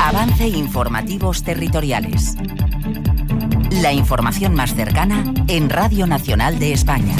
Avance Informativos Territoriales. La información más cercana en Radio Nacional de España.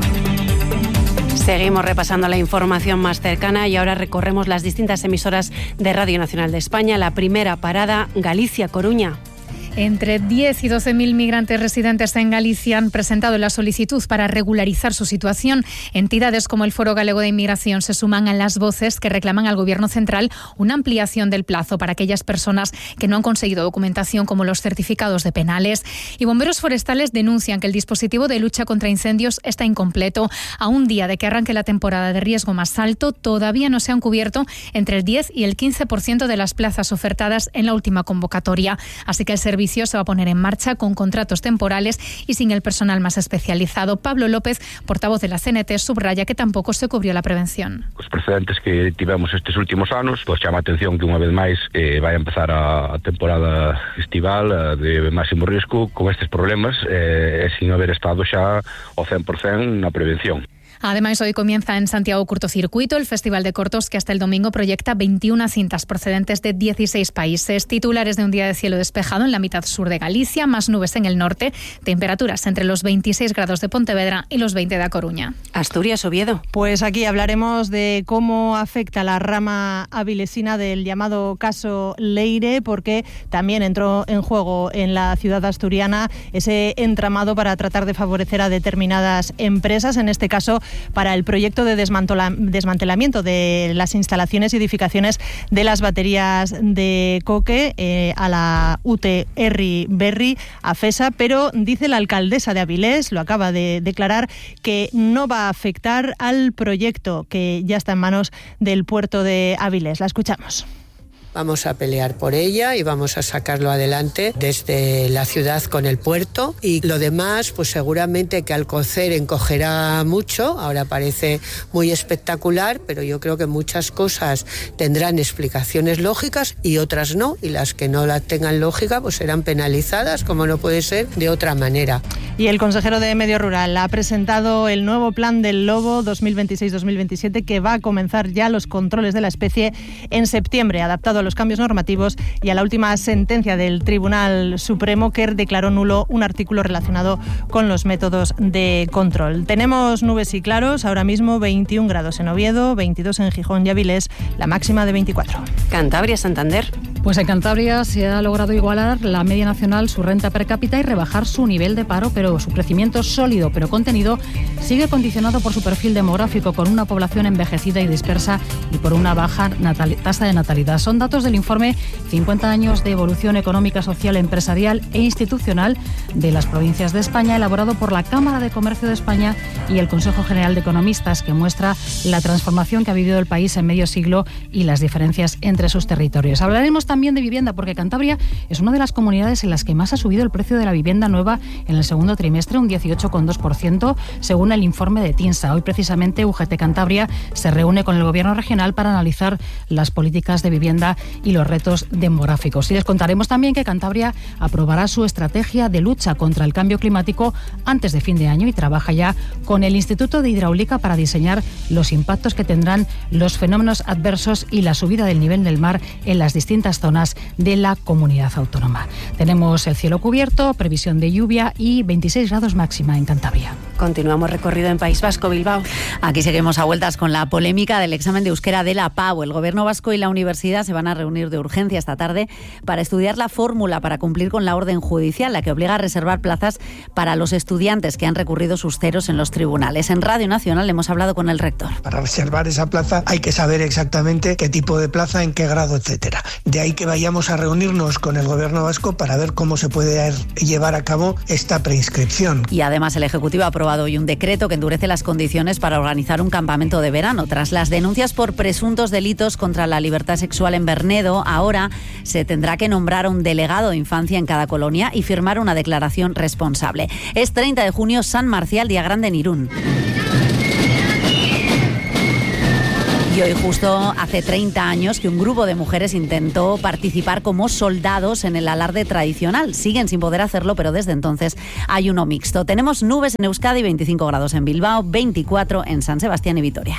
Seguimos repasando la información más cercana y ahora recorremos las distintas emisoras de Radio Nacional de España. La primera parada, Galicia-Coruña. Entre 10 y 12.000 migrantes residentes en Galicia han presentado la solicitud para regularizar su situación. Entidades como el Foro Galego de Inmigración se suman a las voces que reclaman al Gobierno central una ampliación del plazo para aquellas personas que no han conseguido documentación, como los certificados de penales. Y bomberos forestales denuncian que el dispositivo de lucha contra incendios está incompleto. A un día de que arranque la temporada de riesgo más alto, todavía no se han cubierto entre el 10 y el 15% de las plazas ofertadas en la última convocatoria. Así que el servicio se va a poner en marcha con contratos temporales y sin el personal más especializado. Pablo López, portavoz de la CNT, subraya que tampoco se cubrió la prevención. Os precedentes que tivemos estes últimos anos, pois chama a atención que unha vez máis vai a empezar a temporada estival de máximo risco con estes problemas sin haber estado xa ao 100% na prevención. Además, hoy comienza en Santiago Curtocircuito, el festival de cortos que hasta el domingo proyecta 21 cintas procedentes de 16 países. Titulares de un día de cielo despejado en la mitad sur de Galicia, más nubes en el norte, temperaturas entre los 26 grados de Pontevedra y los 20 de A Coruña. Asturias, Oviedo. Pues aquí hablaremos de cómo afecta la rama avilesina del llamado caso Leire, porque también entró en juego en la ciudad asturiana ese entramado para tratar de favorecer a determinadas empresas, en este caso para el proyecto de desmantelamiento de las instalaciones y edificaciones de las baterías de coque a la UTE Herri Berri, a FESA, pero dice la alcaldesa de Avilés, lo acaba de declarar, que no va a afectar al proyecto que ya está en manos del puerto de Avilés. La escuchamos. Vamos a pelear por ella y vamos a sacarlo adelante desde la ciudad con el puerto, y lo demás pues seguramente que al cocer encogerá mucho. Ahora parece muy espectacular, pero yo creo que muchas cosas tendrán explicaciones lógicas y otras no, y las que no la tengan lógica pues serán penalizadas, como no puede ser de otra manera. Y el consejero de Medio Rural ha presentado el nuevo plan del lobo 2026-2027, que va a comenzar ya los controles de la especie en septiembre, adaptado a los cambios normativos y a la última sentencia del Tribunal Supremo, que declaró nulo un artículo relacionado con los métodos de control. Tenemos nubes y claros, ahora mismo 21 grados en Oviedo, 22 en Gijón y Avilés, la máxima de 24. Cantabria, Santander. Pues en Cantabria se ha logrado igualar la media nacional, su renta per cápita, y rebajar su nivel de paro, pero su crecimiento sólido pero contenido sigue condicionado por su perfil demográfico, con una población envejecida y dispersa y por una baja tasa de natalidad. Son datos del informe 50 años de evolución económica, social, empresarial e institucional de las provincias de España, elaborado por la Cámara de Comercio de España y el Consejo General de Economistas, que muestra la transformación que ha vivido el país en medio siglo y las diferencias entre sus territorios. Hablaremos también de vivienda, porque Cantabria es una de las comunidades en las que más ha subido el precio de la vivienda nueva en el segundo trimestre, un 18,2%, según el informe de TINSA. Hoy precisamente UGT Cantabria se reúne con el Gobierno regional para analizar las políticas de vivienda y los retos demográficos. Y les contaremos también que Cantabria aprobará su estrategia de lucha contra el cambio climático antes de fin de año y trabaja ya con el Instituto de Hidráulica para diseñar los impactos que tendrán los fenómenos adversos y la subida del nivel del mar en las distintas zonas de la comunidad autónoma. Tenemos el cielo cubierto, previsión de lluvia y 26 grados máxima en Cantabria. Continuamos recorrido en País Vasco, Bilbao. Aquí seguimos a vueltas con la polémica del examen de euskera de la PAU. El Gobierno vasco y la universidad se van a reunir de urgencia esta tarde para estudiar la fórmula para cumplir con la orden judicial, la que obliga a reservar plazas para los estudiantes que han recurrido sus ceros en los tribunales. En Radio Nacional hemos hablado con el rector. Para reservar esa plaza hay que saber exactamente qué tipo de plaza, en qué grado, etcétera. De ahí que vayamos a reunirnos con el Gobierno vasco para ver cómo se puede llevar a cabo esta preinscripción. Y además el Ejecutivo ha aprobado hoy un decreto que endurece las condiciones para organizar un campamento de verano. Tras las denuncias por presuntos delitos contra la libertad sexual en Bernedo, ahora se tendrá que nombrar un delegado de infancia en cada colonia y firmar una declaración responsable. Es 30 de junio, San Marcial, día grande en Irún. Y hoy justo hace 30 años que un grupo de mujeres intentó participar como soldados en el alarde tradicional. Siguen sin poder hacerlo, pero desde entonces hay uno mixto. Tenemos nubes en Euskadi, 25 grados en Bilbao, 24 en San Sebastián y Vitoria.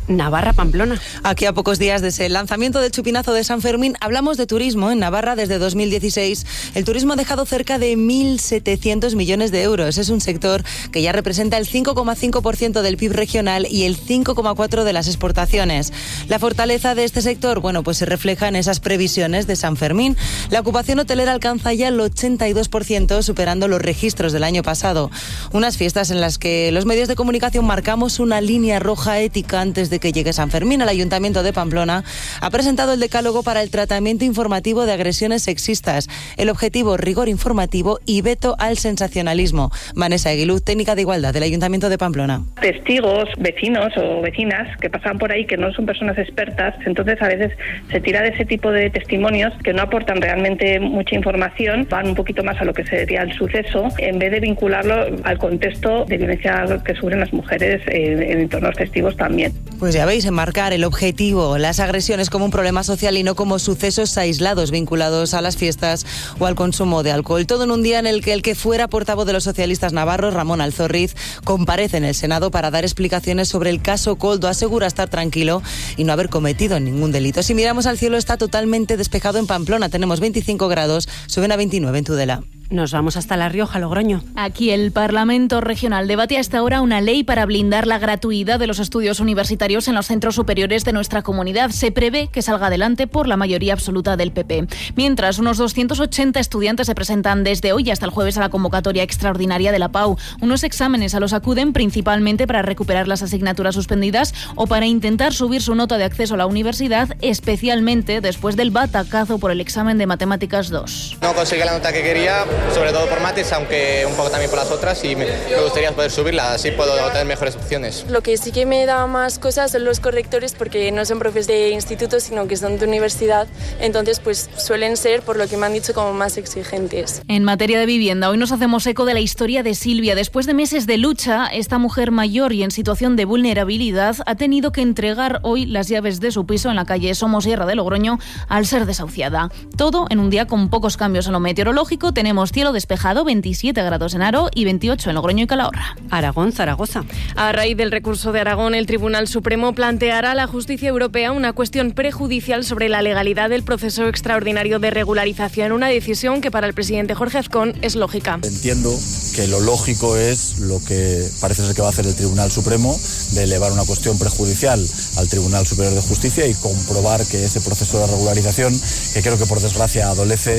Navarra-Pamplona. Aquí a pocos días desde el lanzamiento del chupinazo de San Fermín hablamos de turismo. En Navarra desde 2016 el turismo ha dejado cerca de 1.700 millones de euros. Es un sector que ya representa el 5,5% del PIB regional y el 5,4% de las exportaciones. La fortaleza de este sector, pues se refleja en esas previsiones de San Fermín. La ocupación hotelera alcanza ya el 82%, superando los registros del año pasado. Unas fiestas en las que los medios de comunicación marcamos una línea roja ética antes de que llegue San Fermín. El Ayuntamiento de Pamplona ha presentado el decálogo para el tratamiento informativo de agresiones sexistas. El objetivo, rigor informativo y veto al sensacionalismo. Vanessa Aguiluz, técnica de igualdad del Ayuntamiento de Pamplona. Testigos, vecinos o vecinas que pasan por ahí, que no son personas expertas, entonces a veces se tira de ese tipo de testimonios que no aportan realmente mucha información, van un poquito más a lo que sería el suceso, en vez de vincularlo al contexto de violencia que sufren las mujeres en entornos festivos también. Pues ya veis, enmarcar el objetivo, las agresiones como un problema social y no como sucesos aislados vinculados a las fiestas o al consumo de alcohol. Todo en un día en el que fuera portavoz de los socialistas navarros, Ramón Alzorriz, comparece en el Senado para dar explicaciones sobre el caso Koldo. Asegura estar tranquilo y no haber cometido ningún delito. Si miramos al cielo, está totalmente despejado en Pamplona. Tenemos 25 grados, suben a 29 en Tudela. Nos vamos hasta La Rioja, Logroño. Aquí el Parlamento Regional debate hasta ahora una ley para blindar la gratuidad de los estudios universitarios en los centros superiores de nuestra comunidad. Se prevé que salga adelante por la mayoría absoluta del PP. Mientras, unos 280 estudiantes se presentan desde hoy hasta el jueves a la convocatoria extraordinaria de la PAU. Unos exámenes a los acuden principalmente para recuperar las asignaturas suspendidas o para intentar subir su nota de acceso a la universidad, especialmente después del batacazo por el examen de Matemáticas 2. No conseguí la nota que quería, sobre todo por mates, aunque un poco también por las otras, y me gustaría poder subirla, así puedo tener mejores opciones. Lo que sí que me da más cosas son los correctores, porque no son profes de instituto, sino que son de universidad, entonces pues suelen ser, por lo que me han dicho, como más exigentes. En materia de vivienda, hoy nos hacemos eco de la historia de Silvia. Después de meses de lucha, esta mujer mayor y en situación de vulnerabilidad ha tenido que entregar hoy las llaves de su piso en la calle Somosierra de Logroño al ser desahuciada. Todo en un día con pocos cambios en lo meteorológico. Tenemos cielo despejado, 27 grados en Haro y 28 en Logroño y Calahorra. Aragón, Zaragoza. A raíz del recurso de Aragón, el Tribunal Supremo planteará a la justicia europea una cuestión prejudicial sobre la legalidad del proceso extraordinario de regularización, una decisión que para el presidente Jorge Azcón es lógica. Entiendo que lo lógico es lo que parece ser que va a hacer el Tribunal Supremo, de elevar una cuestión prejudicial al Tribunal Superior de Justicia y comprobar que ese proceso de regularización, que creo que por desgracia adolece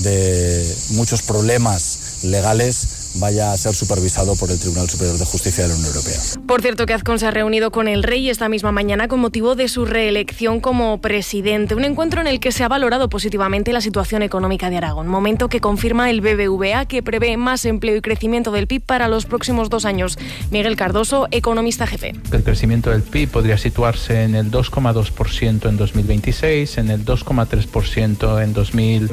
de muchos problemas legales, vaya a ser supervisado por el Tribunal Superior de Justicia de la Unión Europea. Por cierto, que Azcón se ha reunido con el rey esta misma mañana con motivo de su reelección como presidente. Un encuentro en el que se ha valorado positivamente la situación económica de Aragón. Momento que confirma el BBVA, que prevé más empleo y crecimiento del PIB para los próximos 2 años. Miguel Cardoso, economista jefe. El crecimiento del PIB podría situarse en el 2,2% en 2026, en el 2,3% en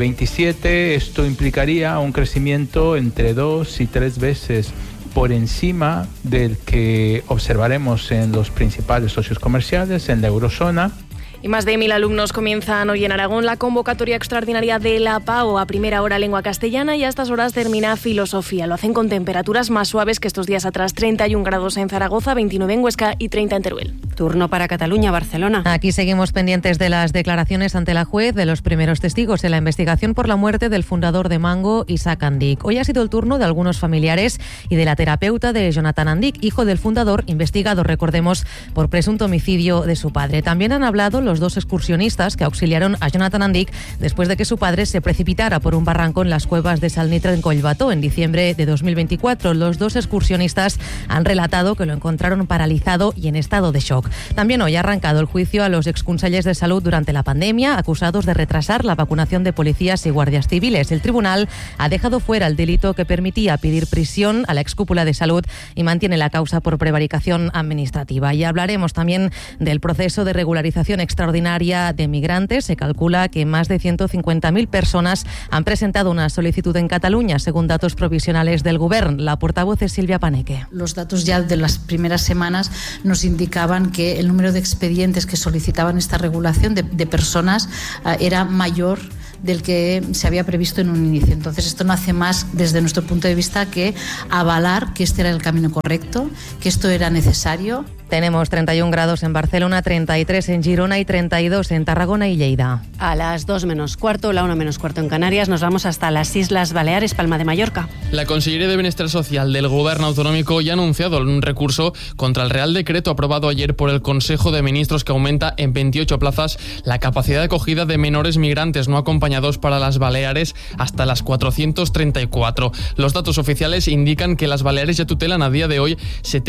2027. Esto implicaría un crecimiento entre 2 y 3 veces por encima del que observaremos en los principales socios comerciales en la eurozona. Y más de 1.000 alumnos comienzan hoy en Aragón la convocatoria extraordinaria de la PAO. A primera hora lengua castellana y a estas horas termina filosofía. Lo hacen con temperaturas más suaves que estos días atrás. 31 grados en Zaragoza, 29 en Huesca y 30 en Teruel. Turno para Cataluña, Barcelona. Aquí seguimos pendientes de las declaraciones ante la juez de los primeros testigos en la investigación por la muerte del fundador de Mango, Isaac Andic. Hoy ha sido el turno de algunos familiares y de la terapeuta de Jonathan Andic, hijo del fundador, investigado, recordemos, por presunto homicidio de su padre. También han hablado los 2 excursionistas que auxiliaron a Jonathan Andic después de que su padre se precipitara por un barranco en las cuevas de Salnitra en Collbató en diciembre de 2024. Los 2 excursionistas han relatado que lo encontraron paralizado y en estado de shock. También hoy ha arrancado el juicio a los exconsellers de salud durante la pandemia, acusados de retrasar la vacunación de policías y guardias civiles. El tribunal ha dejado fuera el delito que permitía pedir prisión a la excúpula de salud y mantiene la causa por prevaricación administrativa. Y hablaremos también del proceso de regularización extraordinaria de migrantes. Se calcula que más de 150.000 personas han presentado una solicitud en Cataluña, según datos provisionales del Govern. La portavoz es Silvia Paneque. Los datos ya de las primeras semanas nos indicaban que el número de expedientes que solicitaban esta regulación de personas era mayor del que se había previsto en un inicio. Entonces, esto no hace más, desde nuestro punto de vista, que avalar que este era el camino correcto, que esto era necesario. Tenemos 31 grados en Barcelona, 33 en Girona y 32 en Tarragona y Lleida. A las 2 menos cuarto, la 1 menos cuarto en Canarias, nos vamos hasta las Islas Baleares, Palma de Mallorca. La Consellería de Bienestar Social del Gobierno Autonómico ya ha anunciado un recurso contra el Real Decreto aprobado ayer por el Consejo de Ministros que aumenta en 28 plazas la capacidad de acogida de menores migrantes no acompañados para las Baleares hasta las 434. Los datos oficiales indican que las Baleares ya tutelan a día de hoy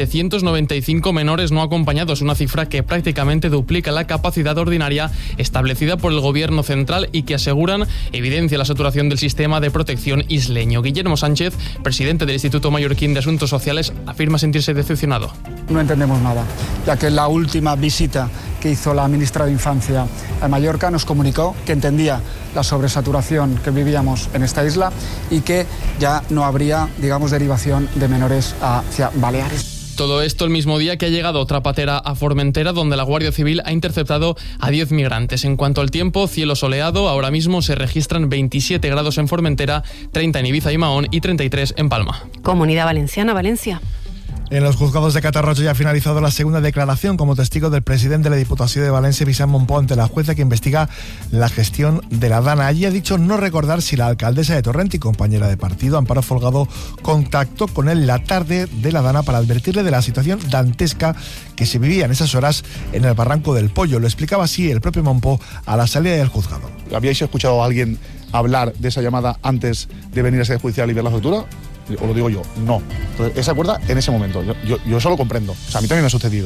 795 menores no acompañados, una cifra que prácticamente duplica la capacidad ordinaria establecida por el Gobierno central y que aseguran evidencia la saturación del sistema de protección isleño. Guillermo Sánchez, presidente del Instituto Mallorquín de Asuntos Sociales, afirma sentirse decepcionado. No entendemos nada, ya que la última visita que hizo la ministra de Infancia a Mallorca nos comunicó que entendía la sobresaturación que vivíamos en esta isla y que ya no habría, derivación de menores hacia Baleares. Todo esto el mismo día que ha llegado otra patera a Formentera, donde la Guardia Civil ha interceptado a 10 migrantes. En cuanto al tiempo, cielo soleado, ahora mismo se registran 27 grados en Formentera, 30 en Ibiza y Mahón y 33 en Palma. Comunidad Valenciana, Valencia. En los juzgados de Catarroja ya ha finalizado la segunda declaración como testigo del presidente de la Diputación de Valencia, Vicent Monpó, ante la jueza que investiga la gestión de la Dana. Allí ha dicho no recordar si la alcaldesa de Torrent y compañera de partido, Amparo Folgado, contactó con él la tarde de la Dana para advertirle de la situación dantesca que se vivía en esas horas en el Barranco del Pollo. Lo explicaba así el propio Monpó a la salida del juzgado. ¿Habíais escuchado a alguien hablar de esa llamada antes de venir a sede judicial y ver la factura? ¿O lo digo yo? No. Entonces, esa acuerda en ese momento. Yo eso lo comprendo. O sea, a mí también me ha sucedido.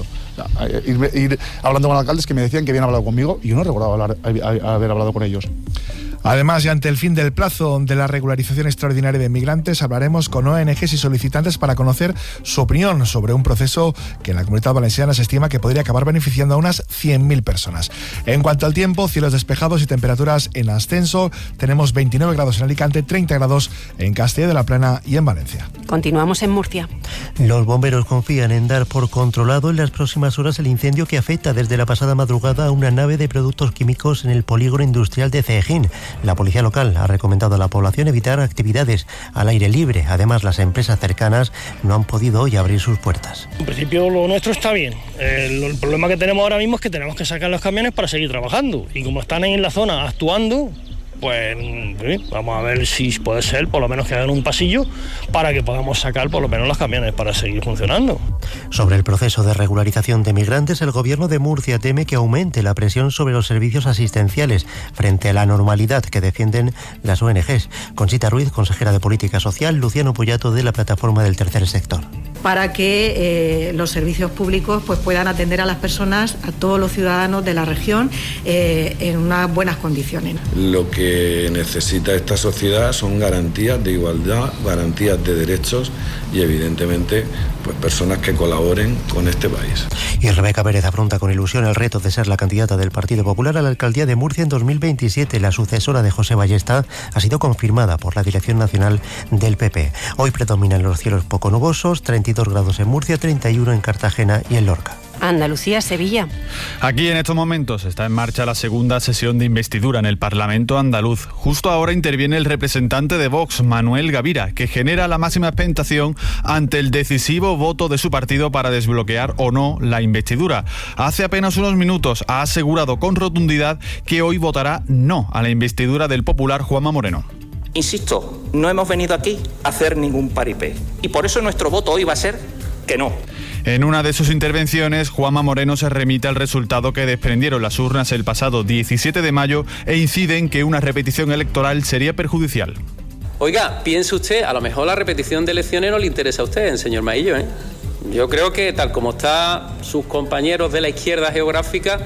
Ir hablando con alcaldes que me decían que habían hablado conmigo y yo no recordaba haber hablado con ellos. Además, y ante el fin del plazo de la regularización extraordinaria de migrantes, hablaremos con ONGs y solicitantes para conocer su opinión sobre un proceso que en la Comunidad Valenciana se estima que podría acabar beneficiando a unas 100.000 personas. En cuanto al tiempo, cielos despejados y temperaturas en ascenso. Tenemos 29 grados en Alicante, 30 grados en Castilla de la Plana y en Valencia. Continuamos en Murcia. Los bomberos confían en dar por controlado en las próximas horas el incendio que afecta desde la pasada madrugada a una nave de productos químicos en el polígono industrial de Cejín. La policía local ha recomendado a la población evitar actividades al aire libre. Además, las empresas cercanas no han podido hoy abrir sus puertas. En principio lo nuestro está bien. El problema que tenemos ahora mismo es que tenemos que sacar los camiones para seguir trabajando. Y como están ahí en la zona actuando, pues vamos a ver si puede ser por lo menos que hagan un pasillo para que podamos sacar por lo menos los camiones para seguir funcionando. Sobre el proceso de regularización de migrantes, el Gobierno de Murcia teme que aumente la presión sobre los servicios asistenciales frente a la normalidad que defienden las ONGs. Conchita Ruiz, consejera de Política Social, Luciano Pollato, de la Plataforma del Tercer Sector. Para que los servicios públicos pues puedan atender a las personas, a todos los ciudadanos de la región en unas buenas condiciones. Lo que necesita esta sociedad son garantías de igualdad, garantías de derechos y evidentemente pues personas que colaboren con este país. Y Rebeca Pérez afronta con ilusión el reto de ser la candidata del Partido Popular a la alcaldía de Murcia en 2027. La sucesora de José Ballesta ha sido confirmada por la Dirección Nacional del PP. Hoy predominan los cielos poco nubosos, 32 grados en Murcia, 31 en Cartagena y en Lorca. Andalucía, Sevilla. Aquí en estos momentos está en marcha la segunda sesión de investidura en el Parlamento andaluz. Justo ahora interviene el representante de Vox, Manuel Gavira, que genera la máxima expectación ante el decisivo voto de su partido para desbloquear o no la investidura. Hace apenas unos minutos ha asegurado con rotundidad que hoy votará no a la investidura del popular Juanma Moreno. Insisto, no hemos venido aquí a hacer ningún paripé y por eso nuestro voto hoy va a ser que no. En una de sus intervenciones, Juanma Moreno se remite al resultado que desprendieron las urnas el pasado 17 de mayo e incide en que una repetición electoral sería perjudicial. Oiga, piense usted, a lo mejor la repetición de elecciones no le interesa a usted, señor Maillo, ¿eh? Yo creo que tal como están sus compañeros de la izquierda geográfica,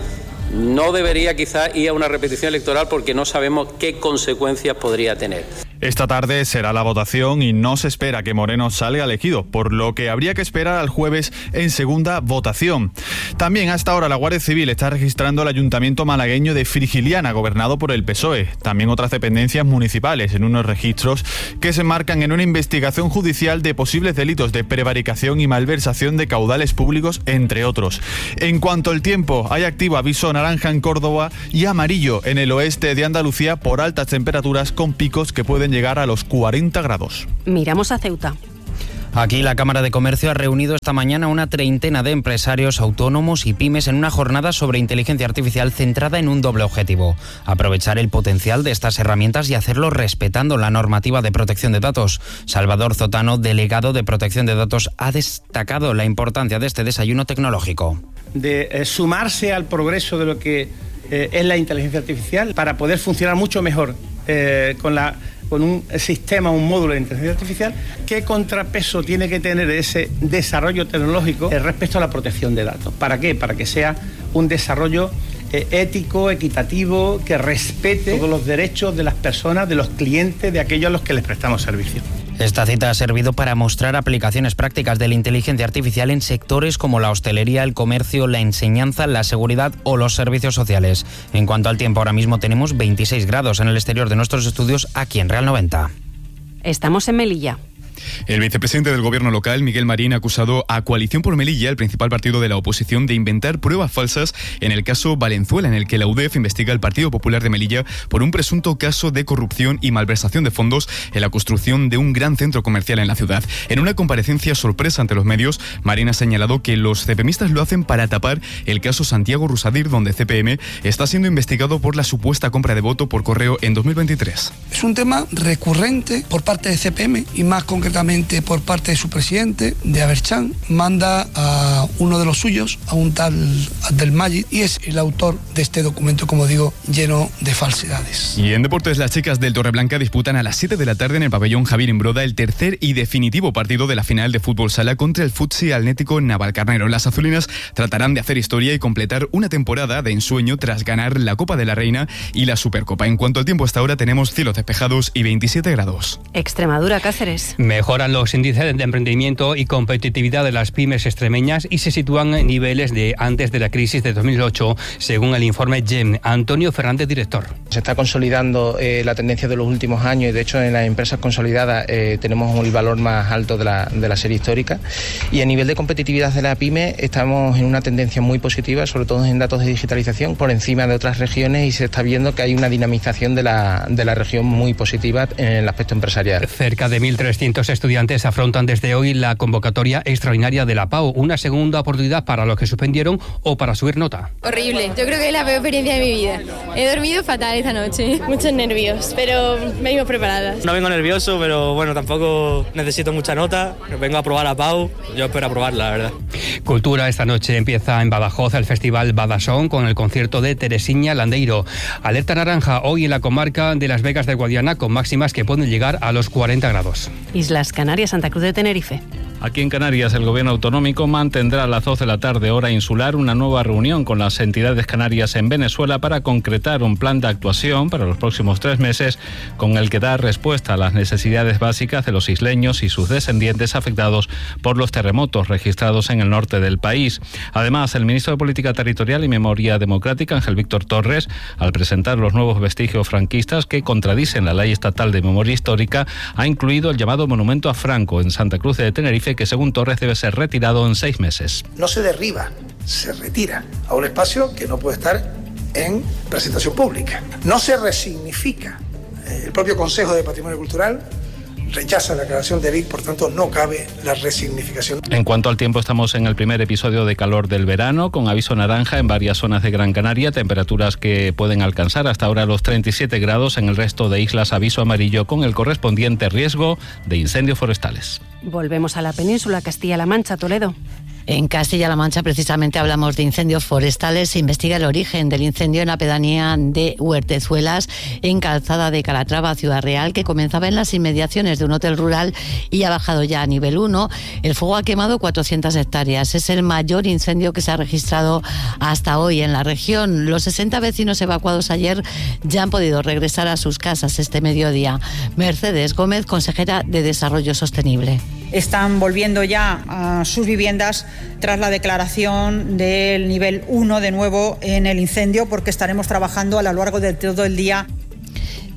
no debería quizás ir a una repetición electoral porque no sabemos qué consecuencias podría tener. Esta tarde será la votación y no se espera que Moreno salga elegido, por lo que habría que esperar al jueves en segunda votación. También hasta ahora la Guardia Civil está registrando el ayuntamiento malagueño de Frigiliana, gobernado por el PSOE. También otras dependencias municipales en unos registros que se enmarcan en una investigación judicial de posibles delitos de prevaricación y malversación de caudales públicos, entre otros. En cuanto al tiempo, hay activo aviso naranja en Córdoba y amarillo en el oeste de Andalucía por altas temperaturas con picos que pueden llegar a los 40 grados. Miramos a Ceuta. Aquí la Cámara de Comercio ha reunido esta mañana una treintena de empresarios, autónomos y pymes en una jornada sobre inteligencia artificial centrada en un doble objetivo: aprovechar el potencial de estas herramientas y hacerlo respetando la normativa de protección de datos. Salvador Zotano, delegado de Protección de Datos, ha destacado la importancia de este desayuno tecnológico. De sumarse al progreso de lo que es la inteligencia artificial para poder funcionar mucho mejor con un sistema, un módulo de inteligencia artificial. ¿Qué contrapeso tiene que tener ese desarrollo tecnológico respecto a la protección de datos? ¿Para qué? Para que sea un desarrollo ético, equitativo, que respete todos los derechos de las personas, de los clientes, de aquellos a los que les prestamos servicio. Esta cita ha servido para mostrar aplicaciones prácticas de la inteligencia artificial en sectores como la hostelería, el comercio, la enseñanza, la seguridad o los servicios sociales. En cuanto al tiempo, ahora mismo tenemos 26 grados en el exterior de nuestros estudios aquí en Real 90. Estamos en Melilla. El vicepresidente del gobierno local, Miguel Marín, ha acusado a Coalición por Melilla, el principal partido de la oposición, de inventar pruebas falsas en el caso Valenzuela, en el que la UDEF investiga al Partido Popular de Melilla por un presunto caso de corrupción y malversación de fondos en la construcción de un gran centro comercial en la ciudad. En una comparecencia sorpresa ante los medios, Marín ha señalado que los CPMistas lo hacen para tapar el caso Santiago Rusadir, donde CPM está siendo investigado por la supuesta compra de voto por correo en 2023. Es un tema recurrente por parte de CPM y más concretamente por parte de su presidente, de Aberchán. Manda a uno de los suyos, a un tal Abdelmajid, y es el autor de este documento, como digo, lleno de falsedades. Y en deportes, las chicas del Torreblanca disputan a las 7 de la tarde en el pabellón Javier Imbroda el tercer y definitivo partido de la final de fútbol sala contra el Futsi Atlético Navalcarnero. Las azulinas tratarán de hacer historia y completar una temporada de ensueño tras ganar la Copa de la Reina y la Supercopa. En cuanto al tiempo, hasta ahora tenemos cielos despejados y 27 grados. Extremadura, Cáceres. Mejoran los índices de emprendimiento y competitividad de las pymes extremeñas y se sitúan en niveles de antes de la crisis de 2008, según el informe GEM. Antonio Fernández, director. Se está consolidando la tendencia de los últimos años y, de hecho, en las empresas consolidadas tenemos el valor más alto de la serie histórica. Y a nivel de competitividad de la pyme estamos en una tendencia muy positiva, sobre todo en datos de digitalización, por encima de otras regiones, y se está viendo que hay una dinamización de la región muy positiva en el aspecto empresarial. Cerca de 1.300 estudiantes afrontan desde hoy la convocatoria extraordinaria de la PAU, una segunda oportunidad para los que suspendieron o para subir nota. Horrible, yo creo que es la peor experiencia de mi vida. He dormido fatal esta noche. Muchos nervios, pero venimos preparadas. No vengo nervioso, pero bueno, tampoco necesito mucha nota. Vengo a probar la PAU, yo espero aprobarla, la verdad. Cultura, esta noche empieza en Badajoz el Festival Badasón con el concierto de Teresiña Landeiro. Alerta naranja hoy en la comarca de Las Vegas de Guadiana, con máximas que pueden llegar a los 40 grados. Islas Canarias, Santa Cruz de Tenerife. Aquí en Canarias, el Gobierno autonómico mantendrá a las 12 de la tarde, hora insular, una nueva reunión con las entidades canarias en Venezuela para concretar un plan de actuación para los próximos 3 meses con el que dar respuesta a las necesidades básicas de los isleños y sus descendientes afectados por los terremotos registrados en el norte del país. Además, el ministro de Política Territorial y Memoria Democrática, Ángel Víctor Torres, al presentar los nuevos vestigios franquistas que contradicen la Ley Estatal de Memoria Histórica, ha incluido el llamado Monumento a Franco en Santa Cruz de Tenerife, que según Torres debe ser retirado en 6 meses. No se derriba, se retira a un espacio que no puede estar en presentación pública. No se resignifica. El propio Consejo de Patrimonio Cultural rechaza la declaración de Vic, por tanto no cabe la resignificación. En cuanto al tiempo, estamos en el primer episodio de calor del verano, con aviso naranja en varias zonas de Gran Canaria, temperaturas que pueden alcanzar hasta ahora los 37 grados, en el resto de islas aviso amarillo con el correspondiente riesgo de incendios forestales. Volvemos a la península, Castilla-La Mancha, Toledo. En Castilla-La Mancha precisamente hablamos de incendios forestales. Se investiga el origen del incendio en la pedanía de Huertezuelas, en Calzada de Calatrava, Ciudad Real, que comenzaba en las inmediaciones de un hotel rural y ha bajado ya a nivel 1. El fuego ha quemado 400 hectáreas. Es el mayor incendio que se ha registrado hasta hoy en la región. Los 60 vecinos evacuados ayer ya han podido regresar a sus casas este mediodía. Mercedes Gómez, consejera de Desarrollo Sostenible. Están volviendo ya a sus viviendas tras la declaración del nivel 1 de nuevo en el incendio, porque estaremos trabajando a lo largo de todo el día.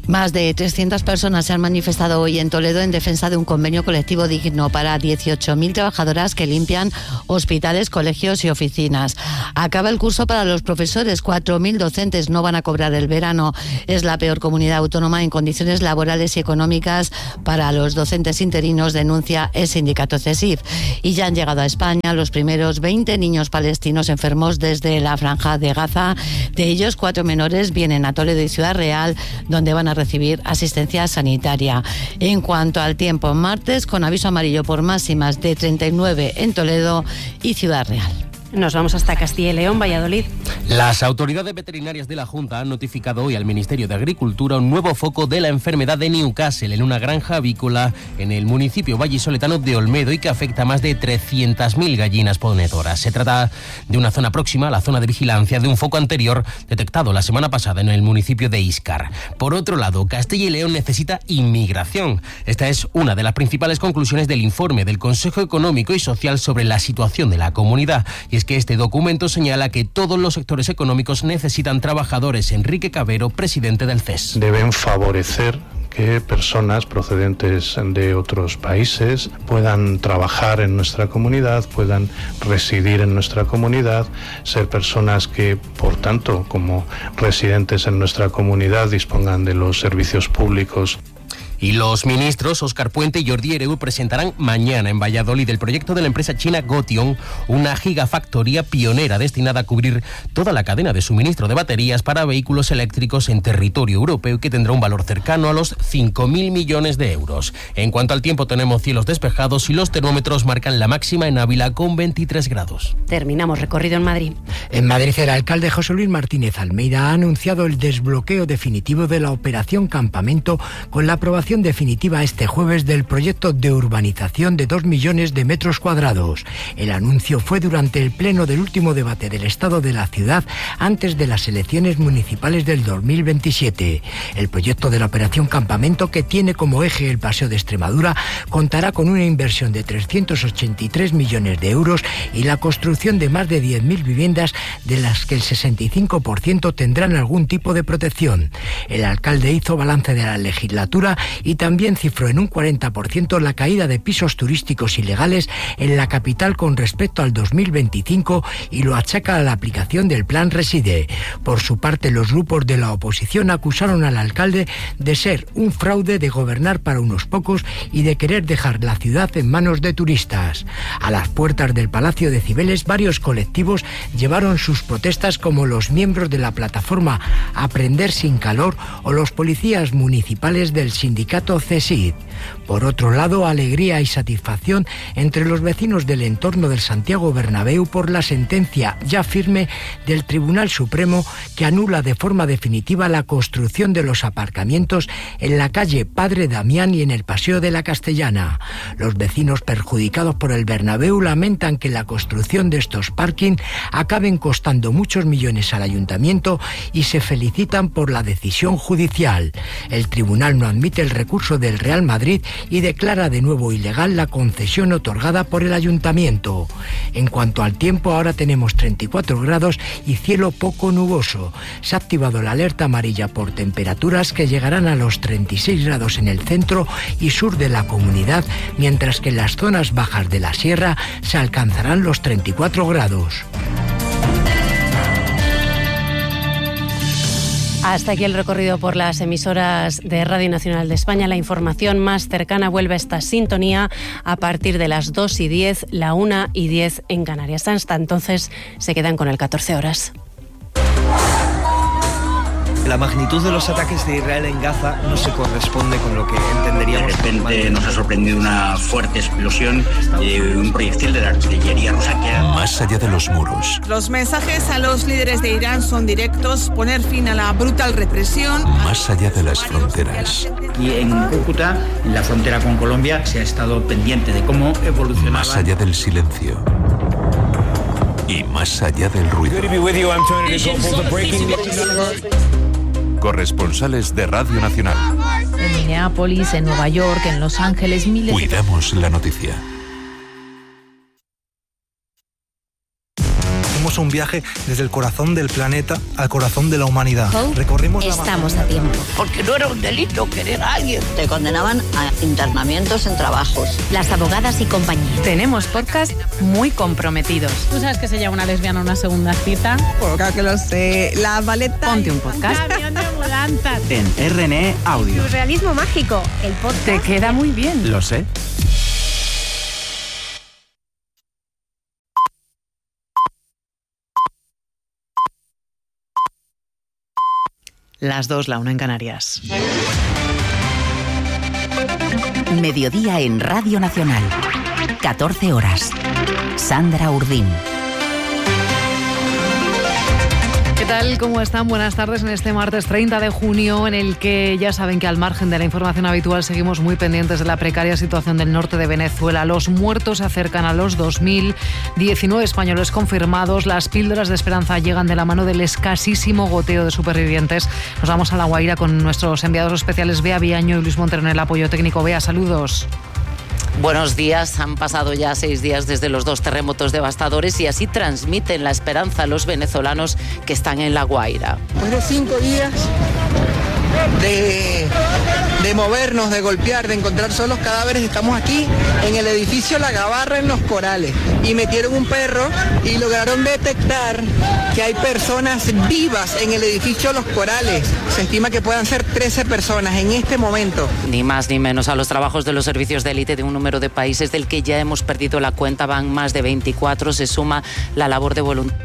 Más de 300 personas se han manifestado hoy en Toledo en defensa de un convenio colectivo digno para 18.000 trabajadoras que limpian hospitales, colegios y oficinas. Acaba el curso para los profesores. 4.000 docentes no van a cobrar el verano. Es la peor comunidad autónoma en condiciones laborales y económicas para los docentes interinos, denuncia el sindicato CESIF. Y ya han llegado a España los primeros 20 niños palestinos enfermos desde la Franja de Gaza. De ellos, 4 menores vienen a Toledo y Ciudad Real, donde van a recibir asistencia sanitaria. En cuanto al tiempo, martes con aviso amarillo por máximas de 39 en Toledo y Ciudad Real. Nos vamos hasta Castilla y León, Valladolid. Las autoridades veterinarias de la Junta han notificado hoy al Ministerio de Agricultura un nuevo foco de la enfermedad de Newcastle en una granja avícola en el municipio vallisoletano de Olmedo y que afecta a más de 300.000 gallinas ponedoras. Se trata de una zona próxima a la zona de vigilancia de un foco anterior detectado la semana pasada en el municipio de Íscar. Por otro lado, Castilla y León necesita inmigración. Esta es una de las principales conclusiones del informe del Consejo Económico y Social sobre la situación de la comunidad. Y es que este documento señala que todos los sectores económicos necesitan trabajadores. Enrique Cabero, presidente del CES. Deben favorecer que personas procedentes de otros países puedan trabajar en nuestra comunidad, puedan residir en nuestra comunidad, ser personas que, por tanto, como residentes en nuestra comunidad, dispongan de los servicios públicos. Y los ministros Óscar Puente y Jordi Hereu presentarán mañana en Valladolid el proyecto de la empresa china Gotion, una gigafactoría pionera destinada a cubrir toda la cadena de suministro de baterías para vehículos eléctricos en territorio europeo, que tendrá un valor cercano a los 5.000 millones de euros. En cuanto al tiempo, tenemos cielos despejados y los termómetros marcan la máxima en Ávila con 23 grados. Terminamos recorrido en Madrid. En Madrid, el alcalde José Luis Martínez Almeida ha anunciado el desbloqueo definitivo de la operación Campamento con la aprobación definitiva este jueves del proyecto de urbanización de 2 millones de metros cuadrados. El anuncio fue durante el pleno del último debate del estado de la ciudad antes de las elecciones municipales del 2027. El proyecto de la operación Campamento, que tiene como eje el Paseo de Extremadura, contará con una inversión de 383 millones de euros y la construcción de más de 10.000 viviendas, de las que el 65% tendrán algún tipo de protección. El alcalde hizo balance de la legislatura y también cifró en un 40% la caída de pisos turísticos ilegales en la capital con respecto al 2025 y lo achaca a la aplicación del Plan Reside. Por su parte, los grupos de la oposición acusaron al alcalde de ser un fraude, de gobernar para unos pocos y de querer dejar la ciudad en manos de turistas. A las puertas del Palacio de Cibeles, varios colectivos llevaron sus protestas, como los miembros de la plataforma Aprender sin Calor o los policías municipales del sindicato CESID. Por otro lado, alegría y satisfacción entre los vecinos del entorno del Santiago Bernabéu por la sentencia ya firme del Tribunal Supremo que anula de forma definitiva la construcción de los aparcamientos en la calle Padre Damián y en el Paseo de la Castellana. Los vecinos perjudicados por el Bernabéu lamentan que la construcción de estos parking acaben costando muchos millones al ayuntamiento y se felicitan por la decisión judicial. El tribunal no admite el recurso del Real Madrid y declara de nuevo ilegal la concesión otorgada por el ayuntamiento. En cuanto al tiempo, ahora tenemos 34 grados y cielo poco nuboso. Se ha activado la alerta amarilla por temperaturas que llegarán a los 36 grados en el centro y sur de la comunidad, mientras que en las zonas bajas de la sierra se alcanzarán los 34 grados. Hasta aquí el recorrido por las emisoras de Radio Nacional de España. La información más cercana vuelve a esta sintonía a partir de las 2:10, la 1:10 en Canarias. Hasta entonces se quedan con el 14 horas. La magnitud de los ataques de Israel en Gaza no se corresponde con lo que entenderíamos. De repente nos ha sorprendido una fuerte explosión de un proyectil de la artillería rusa que era... Más allá de los muros. Los mensajes a los líderes de Irán son directos: poner fin a la brutal represión. Más allá de las fronteras. Y en Cúcuta, en la frontera con Colombia, se ha estado pendiente de cómo evolucionaba. Más allá del silencio. Y más allá del ruido. Corresponsales de Radio Nacional. En Minneapolis, en Nueva York, en Los Ángeles, miles. Cuidamos la noticia. Hacemos un viaje desde el corazón del planeta al corazón de la humanidad. Recorrimos la Estamos a tiempo. Porque no era un delito querer a alguien. Te condenaban a internamientos en trabajos. Las abogadas y compañía. Tenemos podcast muy comprometidos. ¿Tú sabes que se llama una lesbiana una segunda cita? Pues claro que lo sé. La maleta. Ponte un podcast. Camión de mudanza. En RNE Audio. Surrealismo mágico. El podcast. Te queda muy bien. Lo sé. Las 2, la 1 en Canarias. Mediodía en Radio Nacional. 14 horas. Sandra Urdín. ¿Qué tal? ¿Cómo están? Buenas tardes en este martes 30 de junio, en el que ya saben que al margen de la información habitual seguimos muy pendientes de la precaria situación del norte de Venezuela. Los muertos se acercan a los 2.000, 19 españoles confirmados. Las píldoras de esperanza llegan de la mano del escasísimo goteo de supervivientes. Nos vamos a La Guaira con nuestros enviados especiales Bea Viaño y Luis Montero en el apoyo técnico. Bea, saludos. Buenos días, han pasado ya 6 días desde los 2 terremotos devastadores y así transmiten la esperanza a los venezolanos que están en La Guaira. Después de 5 días de movernos, de golpear, de encontrar solos cadáveres, estamos aquí en el edificio La Gabarra en Los Corales y metieron un perro y lograron detectar que hay personas vivas en el edificio Los Corales. Se estima que puedan ser 13 personas en este momento. Ni más ni menos. A los trabajos de los servicios de élite de un número de países del que ya hemos perdido la cuenta van más de 24. Se suma la labor de voluntarios.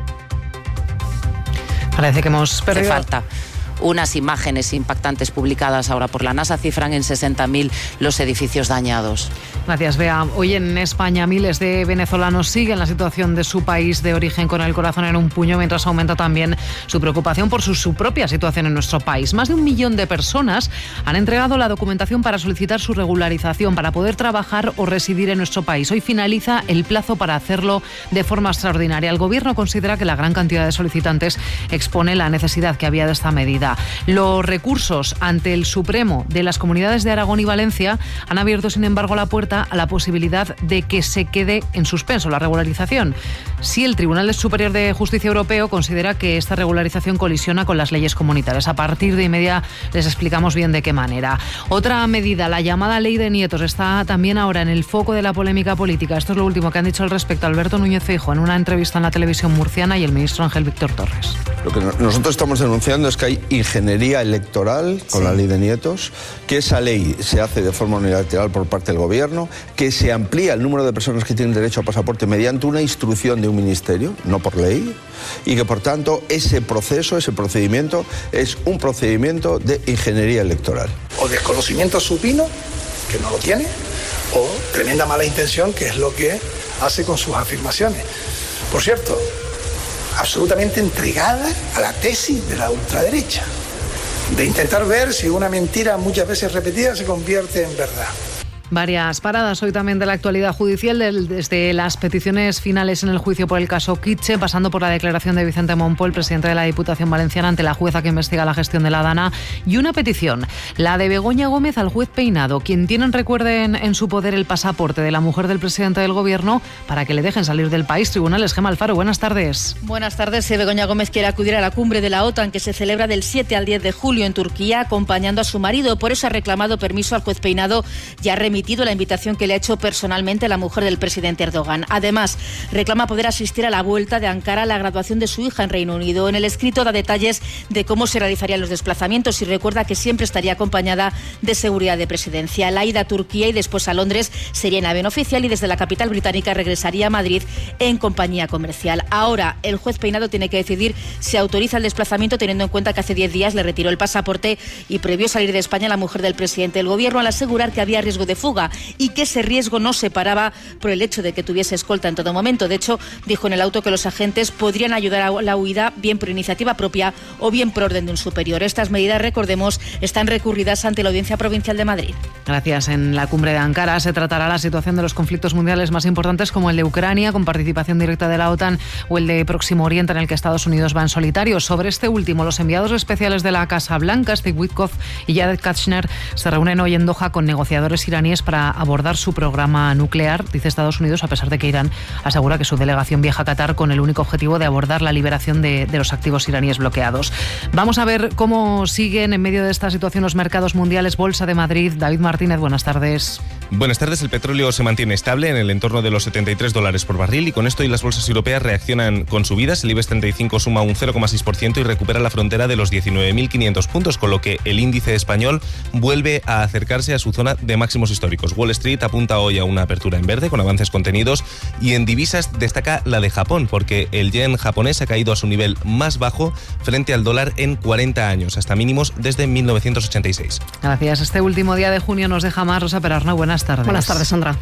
Parece que hemos perdido. Hace falta. Unas imágenes impactantes publicadas ahora por la NASA cifran en 60.000 los edificios dañados. Gracias, Bea. Hoy en España miles de venezolanos siguen la situación de su país de origen con el corazón en un puño, mientras aumenta también su preocupación por su propia situación en nuestro país. Más de 1 millón de personas han entregado la documentación para solicitar su regularización, para poder trabajar o residir en nuestro país. Hoy finaliza el plazo para hacerlo de forma extraordinaria. El Gobierno considera que la gran cantidad de solicitantes expone la necesidad que había de esta medida. Los recursos ante el Supremo de las comunidades de Aragón y Valencia han abierto, sin embargo, la puerta a la posibilidad de que se quede en suspenso la regularización. Si el Tribunal Superior de Justicia Europeo considera que esta regularización colisiona con las leyes comunitarias. A partir de inmediato les explicamos bien de qué manera. Otra medida, la llamada Ley de Nietos, está también ahora en el foco de la polémica política. Esto es lo último que han dicho al respecto Alberto Núñez Feijóo en una entrevista en la televisión murciana y el ministro Ángel Víctor Torres. Lo que nosotros estamos denunciando es que hay ingeniería electoral con la Ley de Nietos, que esa ley se hace de forma unilateral por parte del Gobierno, que se amplía el número de personas que tienen derecho a pasaporte mediante una instrucción de un ministerio, no por ley, y que por tanto ese proceso, ese procedimiento es un procedimiento de ingeniería electoral. O desconocimiento supino, que no lo tiene, o tremenda mala intención, que es lo que hace con sus afirmaciones. Por cierto, absolutamente entregada a la tesis de la ultraderecha, de intentar ver si una mentira muchas veces repetida se convierte en verdad. Varias paradas hoy también de la actualidad judicial, desde las peticiones finales en el juicio por el caso Kitche, pasando por la declaración de Vicente Monpó, el presidente de la Diputación Valenciana, ante la jueza que investiga la gestión de la Dana, y una petición, la de Begoña Gómez al juez Peinado, quien tienen, recuerden, en su poder el pasaporte de la mujer del presidente del Gobierno para que le dejen salir del país. Tribunales, Gemma Alfaro, buenas tardes. Buenas tardes. Begoña Gómez quiere acudir a la cumbre de la OTAN, que se celebra del 7 al 10 de julio en Turquía, acompañando a su marido. Por eso ha reclamado permiso al juez Peinado y ha remitido la invitación que le ha hecho personalmente la mujer del presidente Erdogan. Además, reclama poder asistir a la vuelta de Ankara a la graduación de su hija en Reino Unido. En el escrito da detalles de cómo se realizarían los desplazamientos y recuerda que siempre estaría acompañada de seguridad de presidencia. La ida a Turquía y después a Londres sería en avión oficial y desde la capital británica regresaría a Madrid en compañía comercial. Ahora, el juez Peinado tiene que decidir si autoriza el desplazamiento, teniendo en cuenta que hace 10 días le retiró el pasaporte y prohibió salir de España a la mujer del presidente del Gobierno al asegurar que había riesgo de fuga y que ese riesgo no se paraba por el hecho de que tuviese escolta en todo momento. De hecho, dijo en el auto que los agentes podrían ayudar a la huida bien por iniciativa propia o bien por orden de un superior. Estas medidas, recordemos, están recurridas ante la Audiencia Provincial de Madrid. Gracias. En la cumbre de Ankara se tratará la situación de los conflictos mundiales más importantes, como el de Ucrania, con participación directa de la OTAN, o el de Próximo Oriente, en el que Estados Unidos va en solitario. Sobre este último, los enviados especiales de la Casa Blanca, Steve Witkoff y Jared Kushner, se reúnen hoy en Doha con negociadores iraníes medidas para abordar su programa nuclear, dice Estados Unidos, a pesar de que Irán asegura que su delegación viaja a Qatar con el único objetivo de abordar la liberación de los activos iraníes bloqueados. Vamos a ver cómo siguen en medio de esta situación los mercados mundiales. Bolsa de Madrid, David Martínez, buenas tardes. Buenas tardes. El petróleo se mantiene estable en el entorno de los $73 por barril y con esto y las bolsas europeas reaccionan con subidas. El IBEX 35 suma un 0,6% y recupera la frontera de los 19.500 puntos, con lo que el índice español vuelve a acercarse a su zona de máximos históricos. Wall Street apunta hoy a una apertura en verde con avances contenidos y en divisas destaca la de Japón, porque el yen japonés ha caído a su nivel más bajo frente al dólar en 40 años, hasta mínimos desde 1986. Gracias. Este último día de junio nos deja más Rosa Perarnau. Buenas tardes. Buenas tardes, Sandra.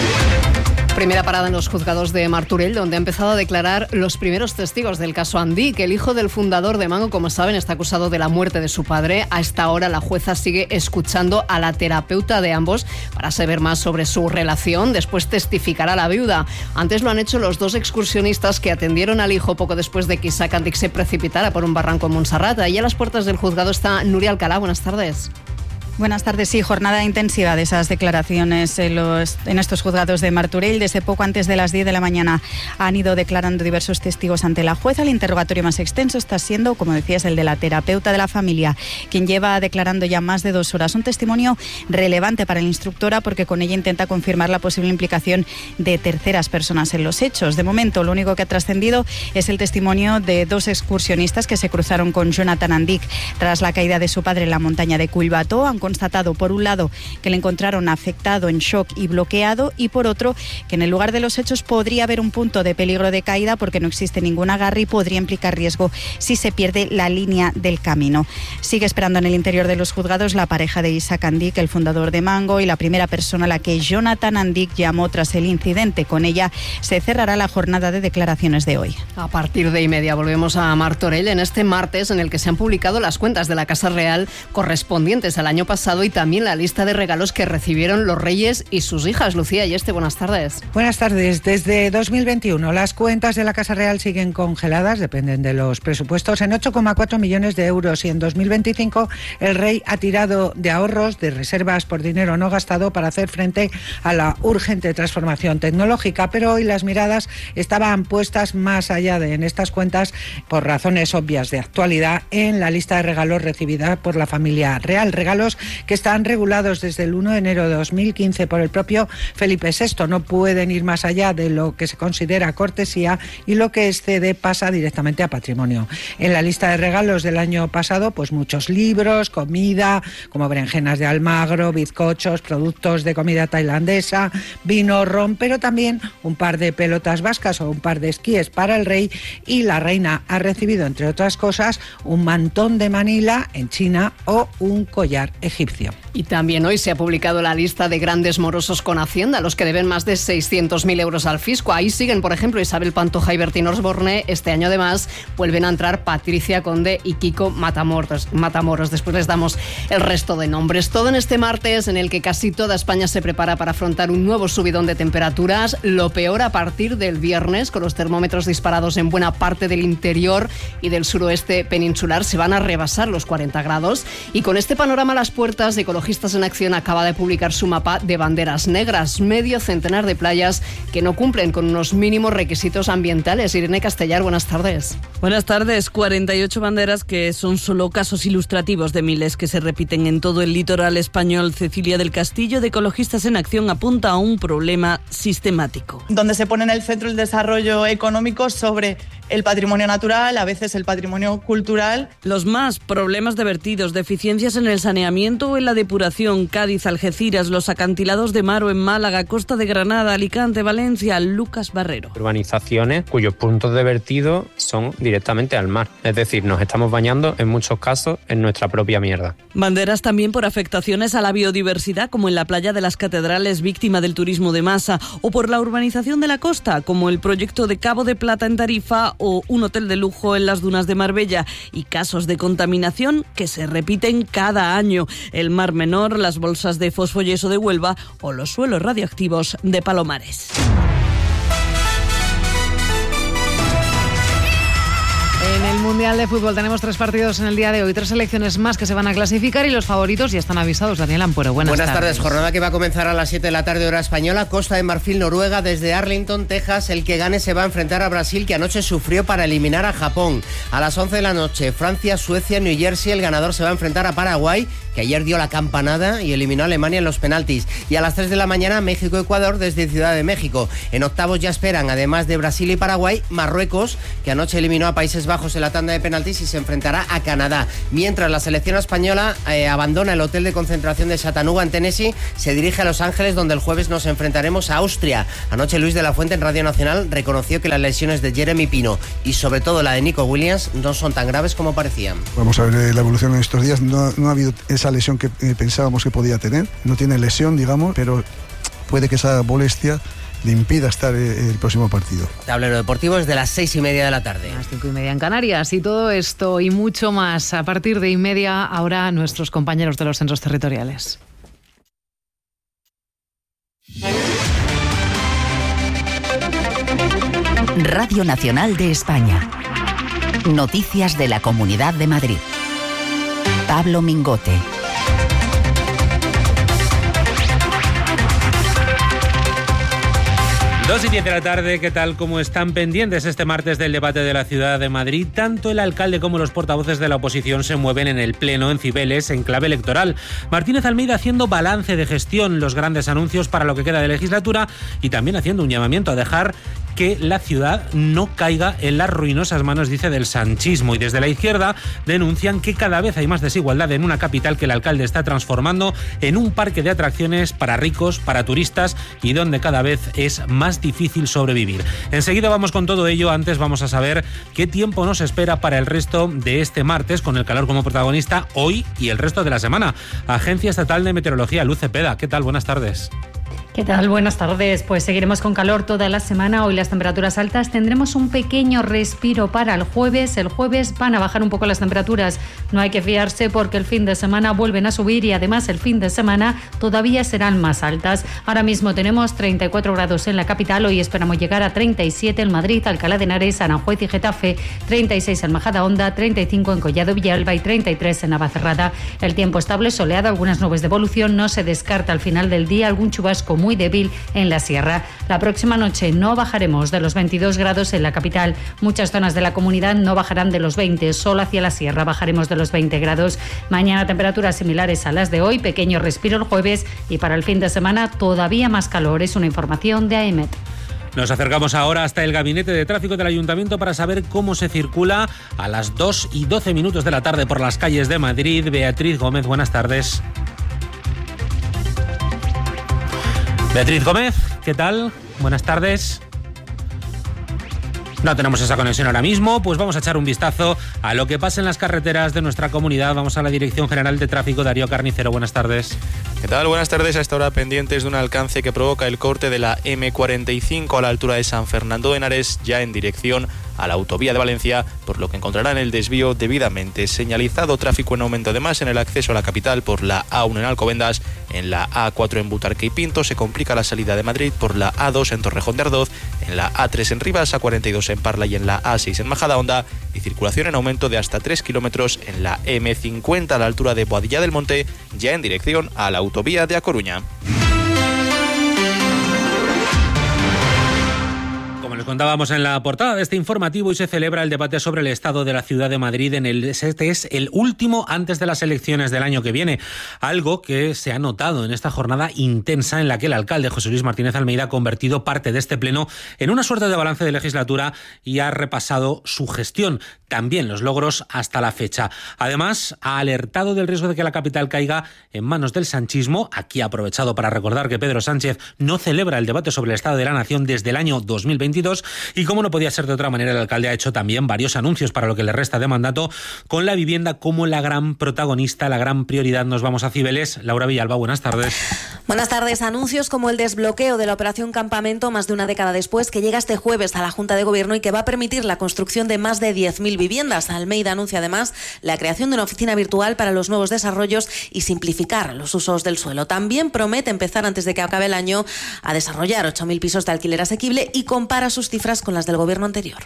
Primera parada en los juzgados de Martorell, donde ha empezado a declarar los primeros testigos del caso Andic. El hijo del fundador de Mango, como saben, está acusado de la muerte de su padre. A esta hora la jueza sigue escuchando a la terapeuta de ambos para saber más sobre su relación. Después testificará la viuda. Antes lo han hecho los dos excursionistas que atendieron al hijo poco después de que Isaac Andic se precipitara por un barranco en Montserrat. Ahí a las puertas del juzgado está Nuria Alcalá. Buenas tardes. Buenas tardes. Sí, jornada intensiva de esas declaraciones en estos juzgados de Martorell. Desde poco antes de las 10 de la mañana han ido declarando diversos testigos ante la jueza. El interrogatorio más extenso está siendo, como decías, el de la terapeuta de la familia, quien lleva declarando ya más de 2 horas. Un testimonio relevante para la instructora porque con ella intenta confirmar la posible implicación de terceras personas en los hechos. De momento, lo único que ha trascendido es el testimonio de 2 excursionistas que se cruzaron con Jonathan Andic tras la caída de su padre en la montaña de Culbató. Han constatado, por un lado, que le encontraron afectado, en shock y bloqueado, y por otro, que en el lugar de los hechos podría haber un punto de peligro de caída porque no existe ningún agarre y podría implicar riesgo si se pierde la línea del camino. Sigue esperando en el interior de los juzgados la pareja de Isaac Andic, el fundador de Mango, y la primera persona a la que Jonathan Andic llamó tras el incidente. Con ella se cerrará la jornada de declaraciones de hoy. A partir de 1:30 volvemos a Martorell en este martes en el que se han publicado las cuentas de la Casa Real correspondientes al año pasado y también la lista de regalos que recibieron los reyes y sus hijas. Lucía Yeste, buenas tardes. Buenas tardes. Desde 2021 las cuentas de la Casa Real siguen congeladas, dependen de los presupuestos, en 8,4 millones de euros y en 2025 el rey ha tirado de ahorros, de reservas por dinero no gastado para hacer frente a la urgente transformación tecnológica, pero hoy las miradas estaban puestas más allá de en estas cuentas por razones obvias de actualidad en la lista de regalos recibida por la familia real, regalos que están regulados desde el 1 de enero de 2015 por el propio Felipe VI. No pueden ir más allá de lo que se considera cortesía y lo que excede pasa directamente a patrimonio. En la lista de regalos del año pasado, pues muchos libros, comida, como berenjenas de Almagro, bizcochos, productos de comida tailandesa, vino, ron, pero también un par de pelotas vascas o un par de esquíes para el rey, y la reina ha recibido, entre otras cosas, un mantón de Manila en China o un collar egipcio. Y también hoy se ha publicado la lista de grandes morosos con Hacienda, los que deben más de 600.000 euros al fisco. Ahí siguen, por ejemplo, Isabel Pantoja y Bertín Osborne. Este año, además, vuelven a entrar Patricia Conde y Kiko Matamoros. Después les damos el resto de nombres. Todo en este martes en el que casi toda España se prepara para afrontar un nuevo subidón de temperaturas. Lo peor a partir del viernes, con los termómetros disparados en buena parte del interior y del suroeste peninsular. Se van a rebasar los 40 grados. Y con este panorama a las puertas, Ecologistas en Acción acaba de publicar su mapa de banderas negras. Medio centenar de playas que no cumplen con unos mínimos requisitos ambientales. Irene Castellar, buenas tardes. Buenas tardes. 48 banderas que son solo casos ilustrativos de miles que se repiten en todo el litoral español. Cecilia del Castillo, de Ecologistas en Acción, apunta a un problema sistemático. Donde se pone en el centro el desarrollo económico sobre el patrimonio natural, a veces el patrimonio cultural. Los más, problemas de vertidos, deficiencias en el saneamiento o en la depuración. Cádiz, Algeciras, los acantilados de Maro en Málaga, Costa de Granada, Alicante, Valencia. Lucas Barrero. Urbanizaciones cuyos puntos de vertido son directamente al mar. Es decir, nos estamos bañando en muchos casos en nuestra propia mierda. Banderas también por afectaciones a la biodiversidad, como en la playa de las Catedrales, víctima del turismo de masa, o por la urbanización de la costa, como el proyecto de Cabo de Plata en Tarifa o un hotel de lujo en las dunas de Marbella, y casos de contaminación que se repiten cada año. El Mar Menor, las bolsas de fosfoyeso de Huelva o los suelos radioactivos de Palomares. En el Mundial Mundial de Fútbol. Tenemos 3 partidos en el día de hoy, 3 selecciones más que se van a clasificar y los favoritos ya están avisados. Daniel Ampuero, buenas tardes. Jornada que va a comenzar a las 7 de la tarde hora española. Costa de Marfil, Noruega, desde Arlington, Texas. El que gane se va a enfrentar a Brasil, que anoche sufrió para eliminar a Japón. A las 11 de la noche, Francia, Suecia, New Jersey. El ganador se va a enfrentar a Paraguay, que ayer dio la campanada y eliminó a Alemania en los penaltis. Y a las 3 de la mañana, México-Ecuador desde Ciudad de México. En octavos ya esperan, además de Brasil y Paraguay, Marruecos, que anoche eliminó a Países Bajos en la tanda de penaltis y se enfrentará a Canadá. Mientras la selección española abandona el hotel de concentración de Chattanooga en Tennessee, se dirige a Los Ángeles, donde el jueves nos enfrentaremos a Austria. Anoche Luis de la Fuente en Radio Nacional reconoció que las lesiones de Jeremy Pino y sobre todo la de Nico Williams no son tan graves como parecían. Vamos a ver la evolución en estos días. No ha habido esa lesión que pensábamos que podía tener. No tiene lesión, digamos, pero puede que esa molestia le impida estar el próximo partido. Tablero Deportivo es de las 6:30 de la tarde. A las 5:30 en Canarias. Y todo esto y mucho más a partir de 1:30 ahora nuestros compañeros de los centros territoriales. Radio Nacional de España. Noticias de la Comunidad de Madrid. Pablo Mingote. 2:10 de la tarde, ¿qué tal? ¿Cómo están pendientes este martes del debate de la Ciudad de Madrid? Tanto el alcalde como los portavoces de la oposición se mueven en el Pleno en Cibeles en clave electoral. Martínez Almeida haciendo balance de gestión, los grandes anuncios para lo que queda de legislatura y también haciendo un llamamiento a dejar que la ciudad no caiga en las ruinosas manos, dice, del sanchismo. Y desde la izquierda denuncian que cada vez hay más desigualdad en una capital que el alcalde está transformando en un parque de atracciones para ricos, para turistas y donde cada vez es más difícil sobrevivir. Enseguida vamos con todo ello. Antes vamos a saber qué tiempo nos espera para el resto de este martes, con el calor como protagonista hoy y el resto de la semana. Agencia Estatal de Meteorología, Luz Cepeda. ¿Qué tal? Buenas tardes. ¿Qué tal? Buenas tardes. Pues seguiremos con calor toda la semana. Hoy las temperaturas altas. Tendremos un pequeño respiro para el jueves. El jueves van a bajar un poco las temperaturas. No hay que fiarse porque el fin de semana vuelven a subir y además el fin de semana todavía serán más altas. Ahora mismo tenemos 34 grados en la capital. Hoy esperamos llegar a 37 en Madrid, Alcalá de Henares, Aranjuez y Getafe, 36 en Majadahonda, 35 en Collado Villalba y 33 en Navacerrada. El tiempo estable, soleado, algunas nubes de evolución. No se descarta al final del día algún chubasco muy débil en la sierra. La próxima noche no bajaremos de los 22 grados en la capital. Muchas zonas de la comunidad no bajarán de los 20, solo hacia la sierra bajaremos de los 20 grados. Mañana temperaturas similares a las de hoy, pequeño respiro el jueves y para el fin de semana todavía más calor. Es una información de AEMET. Nos acercamos ahora hasta el Gabinete de Tráfico del Ayuntamiento para saber cómo se circula a las 2:12 de la tarde por las calles de Madrid. Beatriz Gómez, buenas tardes. Beatriz Gómez, ¿qué tal? Buenas tardes. No tenemos esa conexión ahora mismo, pues vamos a echar un vistazo a lo que pasa en las carreteras de nuestra comunidad. Vamos a la Dirección General de Tráfico. Darío Carnicero, buenas tardes. ¿Qué tal? Buenas tardes. A esta hora pendientes de un alcance que provoca el corte de la M45 a la altura de San Fernando de Henares, ya en dirección a la autovía de Valencia, por lo que encontrarán el desvío debidamente señalizado. Tráfico en aumento además en el acceso a la capital por la A1 en Alcobendas, en la A4 en Butarque y Pinto. Se complica la salida de Madrid por la A2 en Torrejón de Ardoz, en la A3 en Rivas, A42 en Parla y en la A6 en Majadahonda, y circulación en aumento de hasta 3 kilómetros en la M50 a la altura de Boadilla del Monte, ya en dirección a la autovía de A Coruña. Contábamos en la portada de este informativo y se celebra el debate sobre el estado de la ciudad de Madrid. Este es el último antes de las elecciones del año que viene, algo que se ha notado en esta jornada intensa en la que el alcalde José Luis Martínez Almeida ha convertido parte de este pleno en una suerte de balance de legislatura y ha repasado su gestión, también los logros hasta la fecha. Además, ha alertado del riesgo de que la capital caiga en manos del sanchismo. Aquí ha aprovechado para recordar que Pedro Sánchez no celebra el debate sobre el estado de la nación desde el año 2022 y, como no podía ser de otra manera, el alcalde ha hecho también varios anuncios para lo que le resta de mandato, con la vivienda como la gran protagonista, la gran prioridad. Nos vamos a Cibeles. Laura Villalba, buenas tardes. Buenas tardes. Anuncios como el desbloqueo de la operación Campamento, más de una década después, que llega este jueves a la Junta de Gobierno y que va a permitir la construcción de más de 10.000 viviendas. Almeida anuncia además la creación de una oficina virtual para los nuevos desarrollos y simplificar los usos del suelo. También promete empezar antes de que acabe el año a desarrollar 8.000 pisos de alquiler asequible y compara sus cifras con las del gobierno anterior.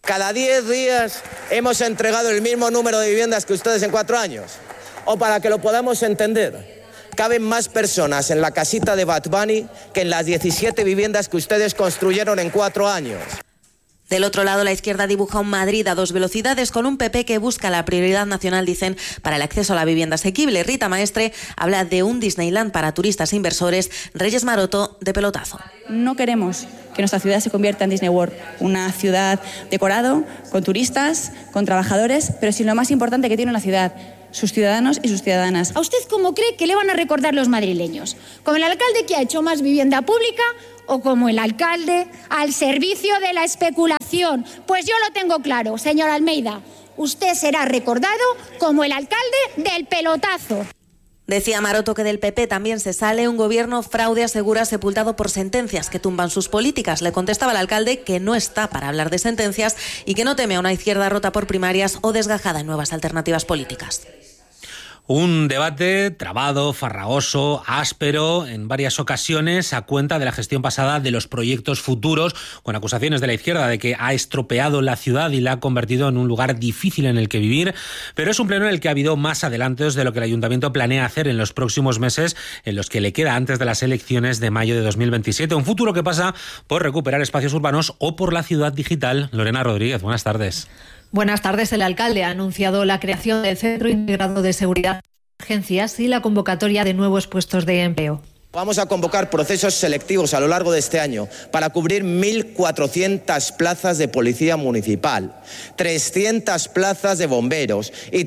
Cada 10 días hemos entregado el mismo número de viviendas que ustedes en 4 años. O para que lo podamos entender, caben más personas en la casita de Bad Bunny que en las 17 viviendas que ustedes construyeron en 4 años. Del otro lado, la izquierda dibuja un Madrid a 2 velocidades con un PP que busca la prioridad nacional, dicen, para el acceso a la vivienda asequible. Rita Maestre habla de un Disneyland para turistas e inversores. Reyes Maroto, de pelotazo. No queremos que nuestra ciudad se convierta en Disney World, una ciudad decorado, con turistas, con trabajadores, pero sin lo más importante que tiene una ciudad: sus ciudadanos y sus ciudadanas. ¿A usted cómo cree que le van a recordar los madrileños? ¿Como el alcalde que ha hecho más vivienda pública o como el alcalde al servicio de la especulación? Pues yo lo tengo claro, señor Almeida. Usted será recordado como el alcalde del pelotazo. Decía Maroto que del PP también se sale un gobierno fraude, asegura, sepultado por sentencias que tumban sus políticas. Le contestaba el alcalde que no está para hablar de sentencias y que no teme a una izquierda rota por primarias o desgajada en nuevas alternativas políticas. Un debate trabado, farragoso, áspero en varias ocasiones a cuenta de la gestión pasada de los proyectos futuros, con acusaciones de la izquierda de que ha estropeado la ciudad y la ha convertido en un lugar difícil en el que vivir. Pero es un pleno en el que ha habido más adelantos de lo que el Ayuntamiento planea hacer en los próximos meses, en los que le queda antes de las elecciones de mayo de 2027. Un futuro que pasa por recuperar espacios urbanos o por la ciudad digital. Lorena Rodríguez, buenas tardes. Buenas tardes. El alcalde ha anunciado la creación del Centro Integrado de Seguridad de Emergencias y la convocatoria de nuevos puestos de empleo. Vamos a convocar procesos selectivos a lo largo de este año para cubrir 1.400 plazas de policía municipal, 300 plazas de bomberos y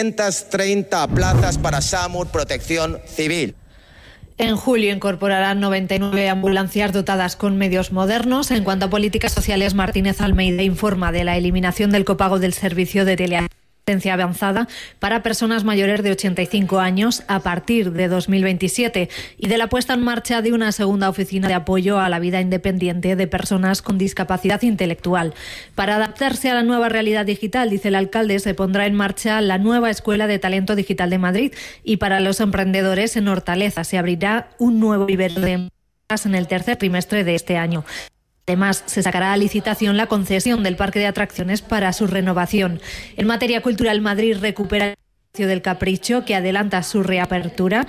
330 plazas para SAMUR, Protección Civil. En julio incorporarán 99 ambulancias dotadas con medios modernos. En cuanto a políticas sociales, Martínez Almeida informa de la eliminación del copago del servicio de teleasistencia avanzada para personas mayores de 85 años a partir de 2027 y de la puesta en marcha de una segunda oficina de apoyo a la vida independiente de personas con discapacidad intelectual. Para adaptarse a la nueva realidad digital, dice el alcalde, se pondrá en marcha la nueva Escuela de Talento Digital de Madrid y para los emprendedores en Hortaleza se abrirá un nuevo vivero de empresas en el tercer trimestre de este año. Además, se sacará a licitación la concesión del parque de atracciones para su renovación. En materia cultural, Madrid recupera el Palacio del Capricho, que adelanta su reapertura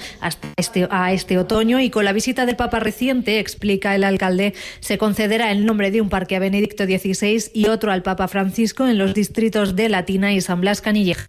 a este otoño, y con la visita del Papa reciente, explica el alcalde, se concederá el nombre de un parque a Benedicto XVI y otro al Papa Francisco en los distritos de Latina y San Blas Canillejas.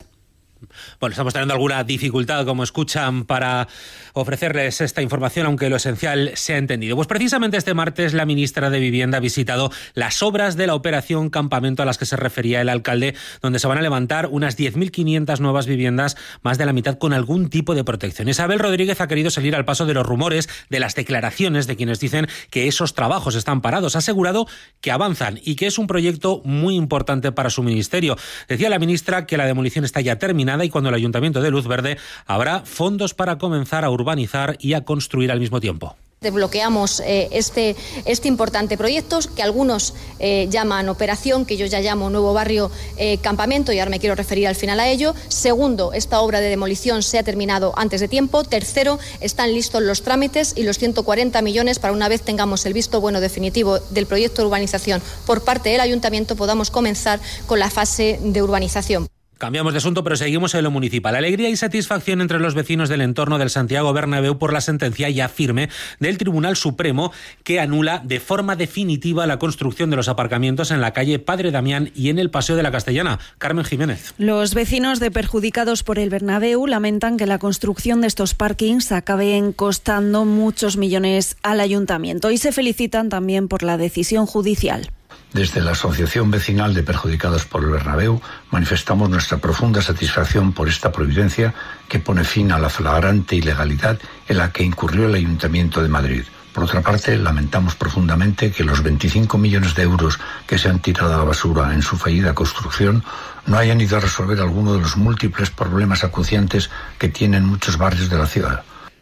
Bueno, estamos teniendo alguna dificultad, como escuchan, para ofrecerles esta información, aunque lo esencial se ha entendido. Pues precisamente este martes la ministra de Vivienda ha visitado las obras de la operación Campamento a las que se refería el alcalde, donde se van a levantar unas 10.500 nuevas viviendas, más de la mitad con algún tipo de protección. Isabel Rodríguez ha querido salir al paso de los rumores, de las declaraciones de quienes dicen que esos trabajos están parados. Ha asegurado que avanzan y que es un proyecto muy importante para su ministerio. Decía la ministra que la demolición está ya terminada y cuando el Ayuntamiento de Luz Verde habrá fondos para comenzar a urbanizar y a construir al mismo tiempo. Desbloqueamos este importante proyecto que algunos llaman operación, que yo ya llamo Nuevo Barrio Campamento, y ahora me quiero referir al final a ello. Segundo, esta obra de demolición se ha terminado antes de tiempo. Tercero, están listos los trámites y los 140 millones para, una vez tengamos el visto bueno definitivo del proyecto de urbanización por parte del Ayuntamiento, podamos comenzar con la fase de urbanización. Cambiamos de asunto, pero seguimos en lo municipal. Alegría y satisfacción entre los vecinos del entorno del Santiago Bernabéu por la sentencia ya firme del Tribunal Supremo que anula de forma definitiva la construcción de los aparcamientos en la calle Padre Damián y en el Paseo de la Castellana. Carmen Jiménez. Los vecinos de perjudicados por el Bernabéu lamentan que la construcción de estos parkings acabe costando muchos millones al ayuntamiento y se felicitan también por la decisión judicial. Desde la Asociación Vecinal de Perjudicados por el Bernabéu manifestamos nuestra profunda satisfacción por esta providencia que pone fin a la flagrante ilegalidad en la que incurrió el Ayuntamiento de Madrid. Por otra parte, lamentamos profundamente que los 25 millones de euros que se han tirado a la basura en su fallida construcción no hayan ido a resolver alguno de los múltiples problemas acuciantes que tienen muchos barrios de la ciudad.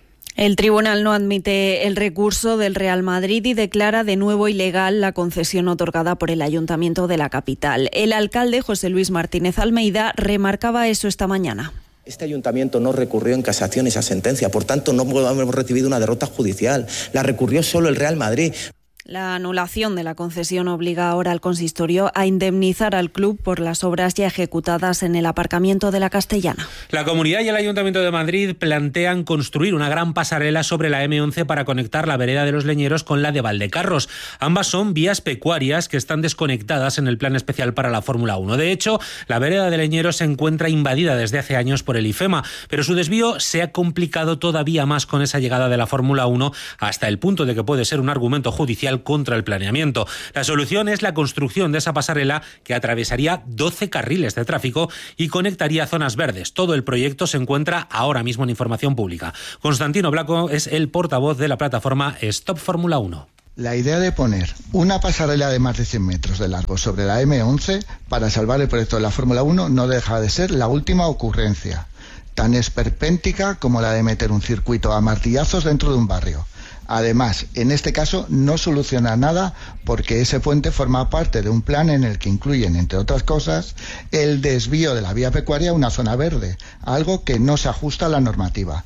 El tribunal no admite el recurso del Real Madrid y declara de nuevo ilegal la concesión otorgada por el Ayuntamiento de la capital. El alcalde, José Luis Martínez Almeida, remarcaba eso esta mañana. Este ayuntamiento no recurrió en casación esa sentencia, por tanto no hemos recibido una derrota judicial, la recurrió solo el Real Madrid. La anulación de la concesión obliga ahora al consistorio a indemnizar al club por las obras ya ejecutadas en el aparcamiento de la Castellana. La Comunidad y el Ayuntamiento de Madrid plantean construir una gran pasarela sobre la M11 para conectar la vereda de los Leñeros con la de Valdecarros. Ambas son vías pecuarias que están desconectadas en el plan especial para la Fórmula 1. De hecho, la vereda de Leñeros se encuentra invadida desde hace años por el IFEMA, pero su desvío se ha complicado todavía más con esa llegada de la Fórmula 1 hasta el punto de que puede ser un argumento judicial contra el planeamiento. La solución es la construcción de esa pasarela que atravesaría 12 carriles de tráfico y conectaría zonas verdes. Todo el proyecto se encuentra ahora mismo en información pública. Constantino Blanco es el portavoz de la plataforma Stop Fórmula 1. La idea de poner una pasarela de más de 100 metros de largo sobre la M11 para salvar el proyecto de la Fórmula 1 no deja de ser la última ocurrencia, tan esperpéntica como la de meter un circuito a martillazos dentro de un barrio. Además, en este caso no soluciona nada porque ese puente forma parte de un plan en el que incluyen, entre otras cosas, el desvío de la vía pecuaria a una zona verde, algo que no se ajusta a la normativa.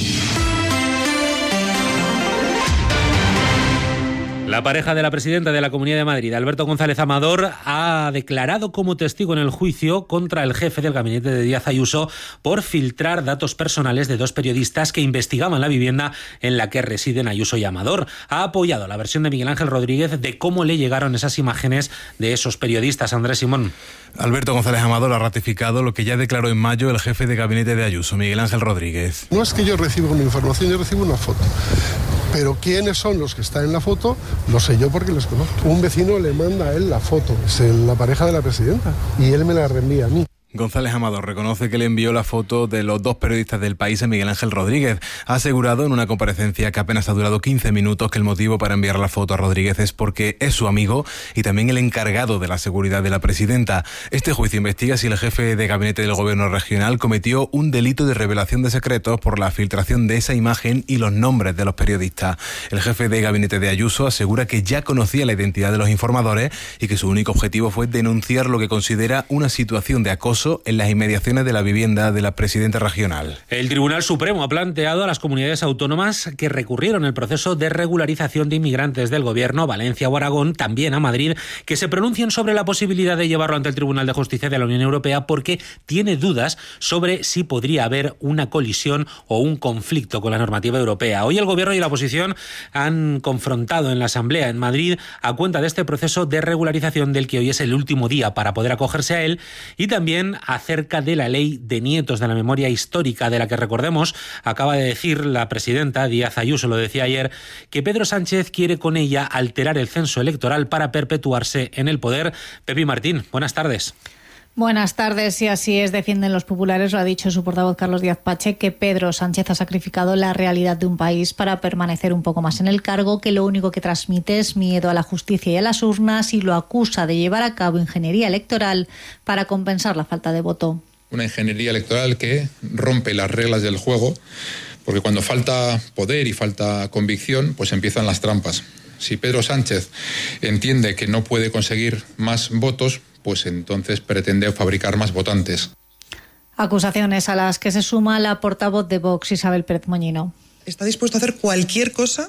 La pareja de la presidenta de la Comunidad de Madrid, Alberto González Amador, ha declarado como testigo en el juicio contra el jefe del gabinete de Díaz Ayuso por filtrar datos personales de dos periodistas que investigaban la vivienda en la que residen Ayuso y Amador. Ha apoyado la versión de Miguel Ángel Rodríguez de cómo le llegaron esas imágenes de esos periodistas. Andrés Simón. Alberto González Amador ha ratificado lo que ya declaró en mayo el jefe de gabinete de Ayuso, Miguel Ángel Rodríguez. No es que yo reciba una información, yo recibo una foto. Pero quiénes son los que están en la foto, lo sé yo porque les conozco. Un vecino le manda a él la foto, es la pareja de la presidenta, y él me la reenvía a mí. González Amador reconoce que le envió la foto de los dos periodistas del País a Miguel Ángel Rodríguez. Ha asegurado en una comparecencia que apenas ha durado 15 minutos que el motivo para enviar la foto a Rodríguez es porque es su amigo y también el encargado de la seguridad de la presidenta. Este juicio investiga si el jefe de gabinete del gobierno regional cometió un delito de revelación de secretos por la filtración de esa imagen y los nombres de los periodistas. El jefe de gabinete de Ayuso asegura que ya conocía la identidad de los informadores y que su único objetivo fue denunciar lo que considera una situación de acoso en las inmediaciones de la vivienda de la presidenta regional. El Tribunal Supremo ha planteado a las comunidades autónomas que recurrieron el proceso de regularización de inmigrantes del Gobierno, Valencia o Aragón, también a Madrid, que se pronuncien sobre la posibilidad de llevarlo ante el Tribunal de Justicia de la Unión Europea porque tiene dudas sobre si podría haber una colisión o un conflicto con la normativa europea. Hoy el Gobierno y la oposición han confrontado en la Asamblea en Madrid a cuenta de este proceso de regularización del que hoy es el último día para poder acogerse a él, y también acerca de la ley de nietos de la memoria histórica, de la que, recordemos, acaba de decir la presidenta Díaz Ayuso, lo decía ayer, que Pedro Sánchez quiere con ella alterar el censo electoral para perpetuarse en el poder. Pepi Martín, buenas tardes. Buenas tardes, y así es, defienden los populares, lo ha dicho su portavoz Carlos Díaz Pache, que Pedro Sánchez ha sacrificado la realidad de un país para permanecer un poco más en el cargo, que lo único que transmite es miedo a la justicia y a las urnas, y lo acusa de llevar a cabo ingeniería electoral para compensar la falta de voto. Una ingeniería electoral que rompe las reglas del juego, porque cuando falta poder y falta convicción, pues empiezan las trampas. Si Pedro Sánchez entiende que no puede conseguir más votos, pues entonces pretende fabricar más votantes. Acusaciones a las que se suma la portavoz de Vox, Isabel Pérez Moñino. Está dispuesto a hacer cualquier cosa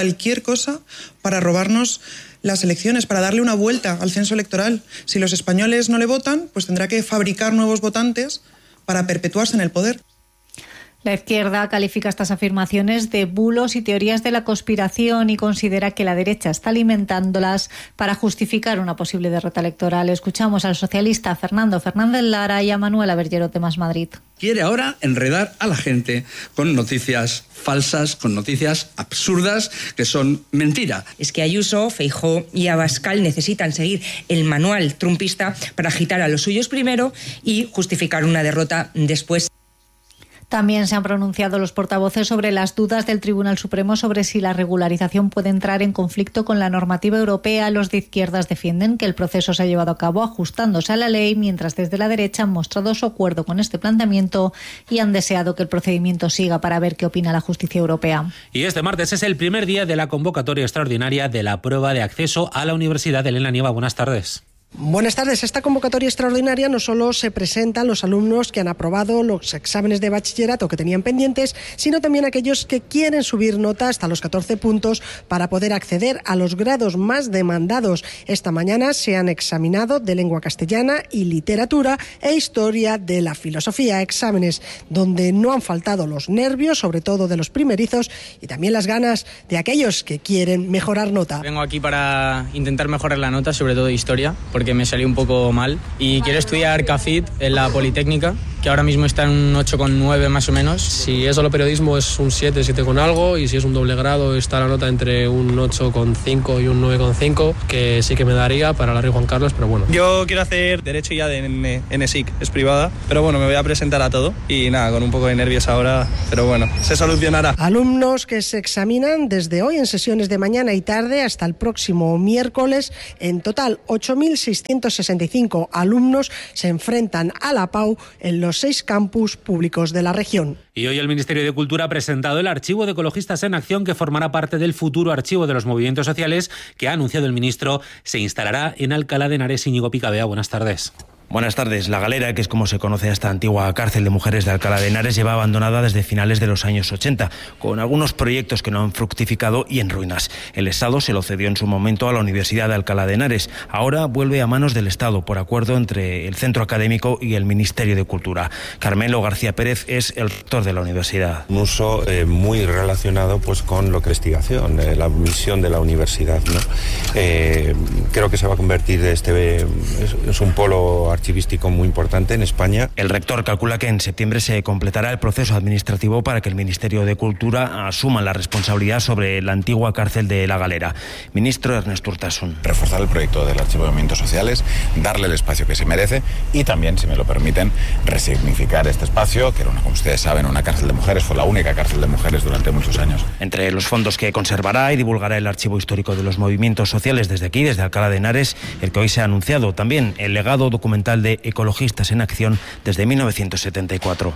para robarnos las elecciones, para darle una vuelta al censo electoral. Si los españoles no le votan, pues tendrá que fabricar nuevos votantes para perpetuarse en el poder. La izquierda califica estas afirmaciones de bulos y teorías de la conspiración y considera que la derecha está alimentándolas para justificar una posible derrota electoral. Escuchamos al socialista Fernando Fernández Lara y a Manuela Bergerot de Más Madrid. Quiere ahora enredar a la gente con noticias falsas, con noticias absurdas que son mentira. Es que Ayuso, Feijóo y Abascal necesitan seguir el manual trumpista para agitar a los suyos primero y justificar una derrota después. También se han pronunciado los portavoces sobre las dudas del Tribunal Supremo sobre si la regularización puede entrar en conflicto con la normativa europea. Los de izquierdas defienden que el proceso se ha llevado a cabo ajustándose a la ley, mientras desde la derecha han mostrado su acuerdo con este planteamiento y han deseado que el procedimiento siga para ver qué opina la justicia europea. Y este martes es el primer día de la convocatoria extraordinaria de la prueba de acceso a la Universidad. Elena Nieva, buenas tardes. Buenas tardes. Esta convocatoria extraordinaria no solo se presentan los alumnos que han aprobado los exámenes de bachillerato que tenían pendientes, sino también aquellos que quieren subir nota hasta los 14 puntos para poder acceder a los grados más demandados. Esta mañana se han examinado de lengua castellana y literatura e historia de la filosofía, exámenes donde no han faltado los nervios, sobre todo de los primerizos, y también las ganas de aquellos que quieren mejorar nota. Vengo aquí para intentar mejorar la nota, sobre todo de historia, porque me salió un poco mal, y quiero estudiar CAFIT en la Politécnica, que ahora mismo está en un 8,9 más o menos. Si es solo periodismo es un 7 con algo, y si es un doble grado está la nota entre un 8,5 y un 9,5, que sí que me daría para la Rey Juan Carlos, pero bueno. Yo quiero hacer Derecho ya en ESIC, es privada, pero bueno, me voy a presentar a todo y nada, con un poco de nervios ahora, pero bueno, se solucionará. Alumnos que se examinan desde hoy en sesiones de mañana y tarde hasta el próximo miércoles. En total, 8.665 alumnos se enfrentan a la PAU en los 6 campus públicos de la región. Y hoy el Ministerio de Cultura ha presentado el Archivo de Ecologistas en Acción, que formará parte del futuro Archivo de los Movimientos Sociales que ha anunciado el ministro se instalará en Alcalá de Henares. Íñigo Picabea, buenas tardes. Buenas tardes. La Galera, que es como se conoce a esta antigua cárcel de mujeres de Alcalá de Henares, lleva abandonada desde finales de los años 80, con algunos proyectos que no han fructificado y en ruinas. El Estado se lo cedió en su momento a la Universidad de Alcalá de Henares. Ahora vuelve a manos del Estado, por acuerdo entre el Centro Académico y el Ministerio de Cultura. Carmelo García Pérez es el rector de la universidad. Un uso muy relacionado pues con lo que es investigación, la misión de la universidad, ¿no? Creo que se va a convertir, es un polo archivístico muy importante en España. El rector calcula que en septiembre se completará el proceso administrativo para que el Ministerio de Cultura asuma la responsabilidad sobre la antigua cárcel de La Galera. Ministro Ernesto Urtasun. Reforzar el proyecto del Archivo de Movimientos Sociales, darle el espacio que se merece y también, si me lo permiten, resignificar este espacio, que era, como ustedes saben, una cárcel de mujeres, fue la única cárcel de mujeres durante muchos años. Entre los fondos que conservará y divulgará el Archivo Histórico de los Movimientos Sociales desde aquí, desde Alcalá de Henares, el que hoy se ha anunciado, también el legado documental de Ecologistas en Acción desde 1974.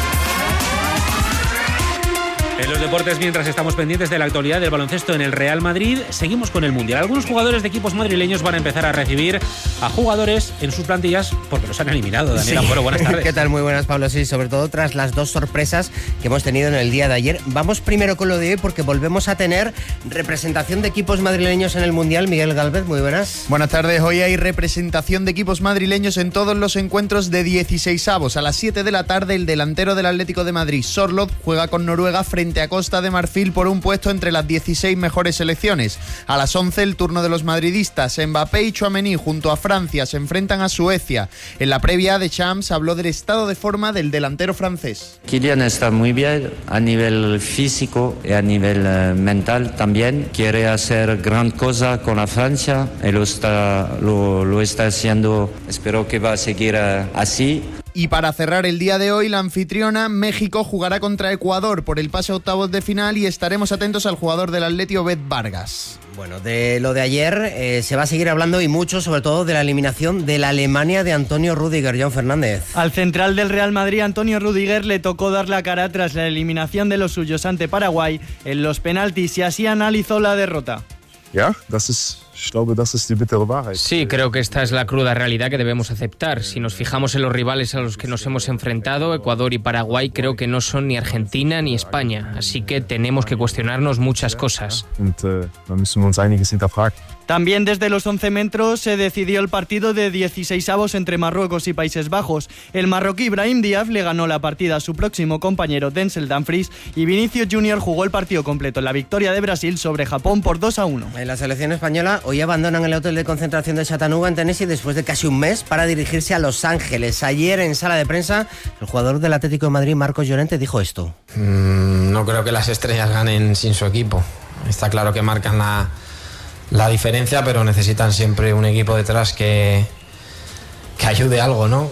En los deportes, mientras estamos pendientes de la actualidad del baloncesto en el Real Madrid, seguimos con el Mundial. Algunos jugadores de equipos madrileños van a empezar a recibir a jugadores en sus plantillas porque los han eliminado. Daniel Ampuero, buenas tardes. ¿Qué tal? Muy buenas, Pablo. Sí, sobre todo tras las 2 sorpresas que hemos tenido en el día de ayer. Vamos primero con lo de hoy porque volvemos a tener representación de equipos madrileños en el Mundial. Miguel Gálvez, muy buenas. Buenas tardes. Hoy hay representación de equipos madrileños en todos los encuentros de 16avos. A las 7 de la tarde, el delantero del Atlético de Madrid, Sorloth, juega con Noruega frente a Costa de Marfil por un puesto entre las 16 mejores selecciones. A las 11 el turno de los madridistas. Mbappé y Tchouaméni junto a Francia se enfrentan a Suecia. En la previa, Deschamps habló del estado de forma del delantero francés. Kylian está muy bien a nivel físico y a nivel mental también. Quiere hacer gran cosa con la Francia y lo está haciendo. Espero que va a seguir así. Y para cerrar el día de hoy, la anfitriona, México, jugará contra Ecuador por el pase a octavos de final y estaremos atentos al jugador del Atleti, Obed Vargas. Bueno, de lo de ayer se va a seguir hablando y mucho, sobre todo de la eliminación de la Alemania de Antonio Rüdiger. John Fernández. Al central del Real Madrid, Antonio Rüdiger, le tocó dar la cara tras la eliminación de los suyos ante Paraguay en los penaltis y así analizó la derrota. Sí, creo que esta es la cruda realidad que debemos aceptar. Si nos fijamos en los rivales a los que nos hemos enfrentado, Ecuador y Paraguay, creo que no son ni Argentina ni España. Así que tenemos que cuestionarnos muchas cosas. También desde los 11 metros se decidió el partido de 16avos entre Marruecos y Países Bajos. El marroquí Brahim Díaz le ganó la partida a su próximo compañero Denzel Dumfries y Vinicius Junior jugó el partido completo en la victoria de Brasil sobre Japón por 2-1. En la selección española hoy abandonan el hotel de concentración de Chattanooga en Tennessee después de casi un mes para dirigirse a Los Ángeles. Ayer en sala de prensa el jugador del Atlético de Madrid, Marcos Llorente, dijo esto. No creo que las estrellas ganen sin su equipo. Está claro que marcan la diferencia, pero necesitan siempre un equipo detrás que ayude algo, ¿no?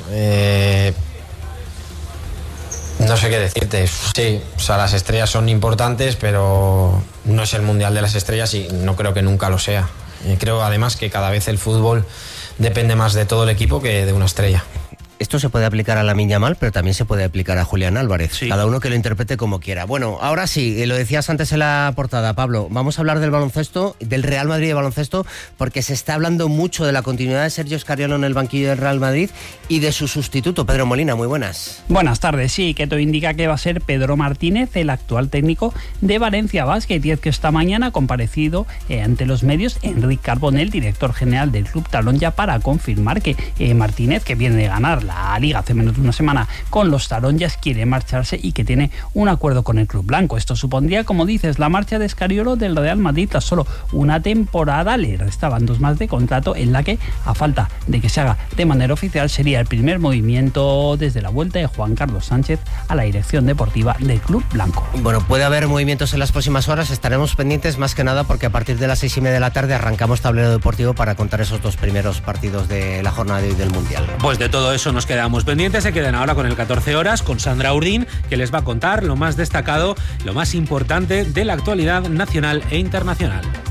No sé qué decirte. Sí, o sea, las estrellas son importantes, pero no es el mundial de las estrellas y no creo que nunca lo sea. Creo además que cada vez el fútbol depende más de todo el equipo que de una estrella. Esto se puede aplicar a Lamine Yamal, pero también se puede aplicar a Julián Álvarez. Sí. Cada uno que lo interprete como quiera. Bueno, ahora sí, lo decías antes en la portada, Pablo, vamos a hablar del baloncesto, del Real Madrid de baloncesto, porque se está hablando mucho de la continuidad de Sergio Scariolo en el banquillo del Real Madrid y de su sustituto, Pedro Molina. Muy buenas. Buenas tardes. Sí, que todo indica que va a ser Pedro Martínez, el actual técnico de Valencia Basket, y es que esta mañana ha comparecido ante los medios Enric Carbonell, director general del Club Talonja, para confirmar que Martínez, que viene de ganar la Liga hace menos de una semana con los Talonjas, quiere marcharse y que tiene un acuerdo con el club blanco. Esto supondría, como dices, la marcha de Scariolo del Real Madrid tras solo una temporada. Le restaban 2 más de contrato, en la que, a falta de que se haga de manera oficial, sería el primer movimiento desde la vuelta de Juan Carlos Sánchez a la dirección deportiva del club blanco. Bueno, puede haber movimientos en las próximas horas, estaremos pendientes más que nada porque a partir de las 6:30 de la tarde arrancamos Tablero Deportivo para contar esos 2 primeros partidos de la jornada de hoy del Mundial. Pues de todo eso nos quedamos pendientes. Se quedan ahora con el 14 horas con Sandra Urdín, que les va a contar lo más destacado, lo más importante de la actualidad nacional e internacional.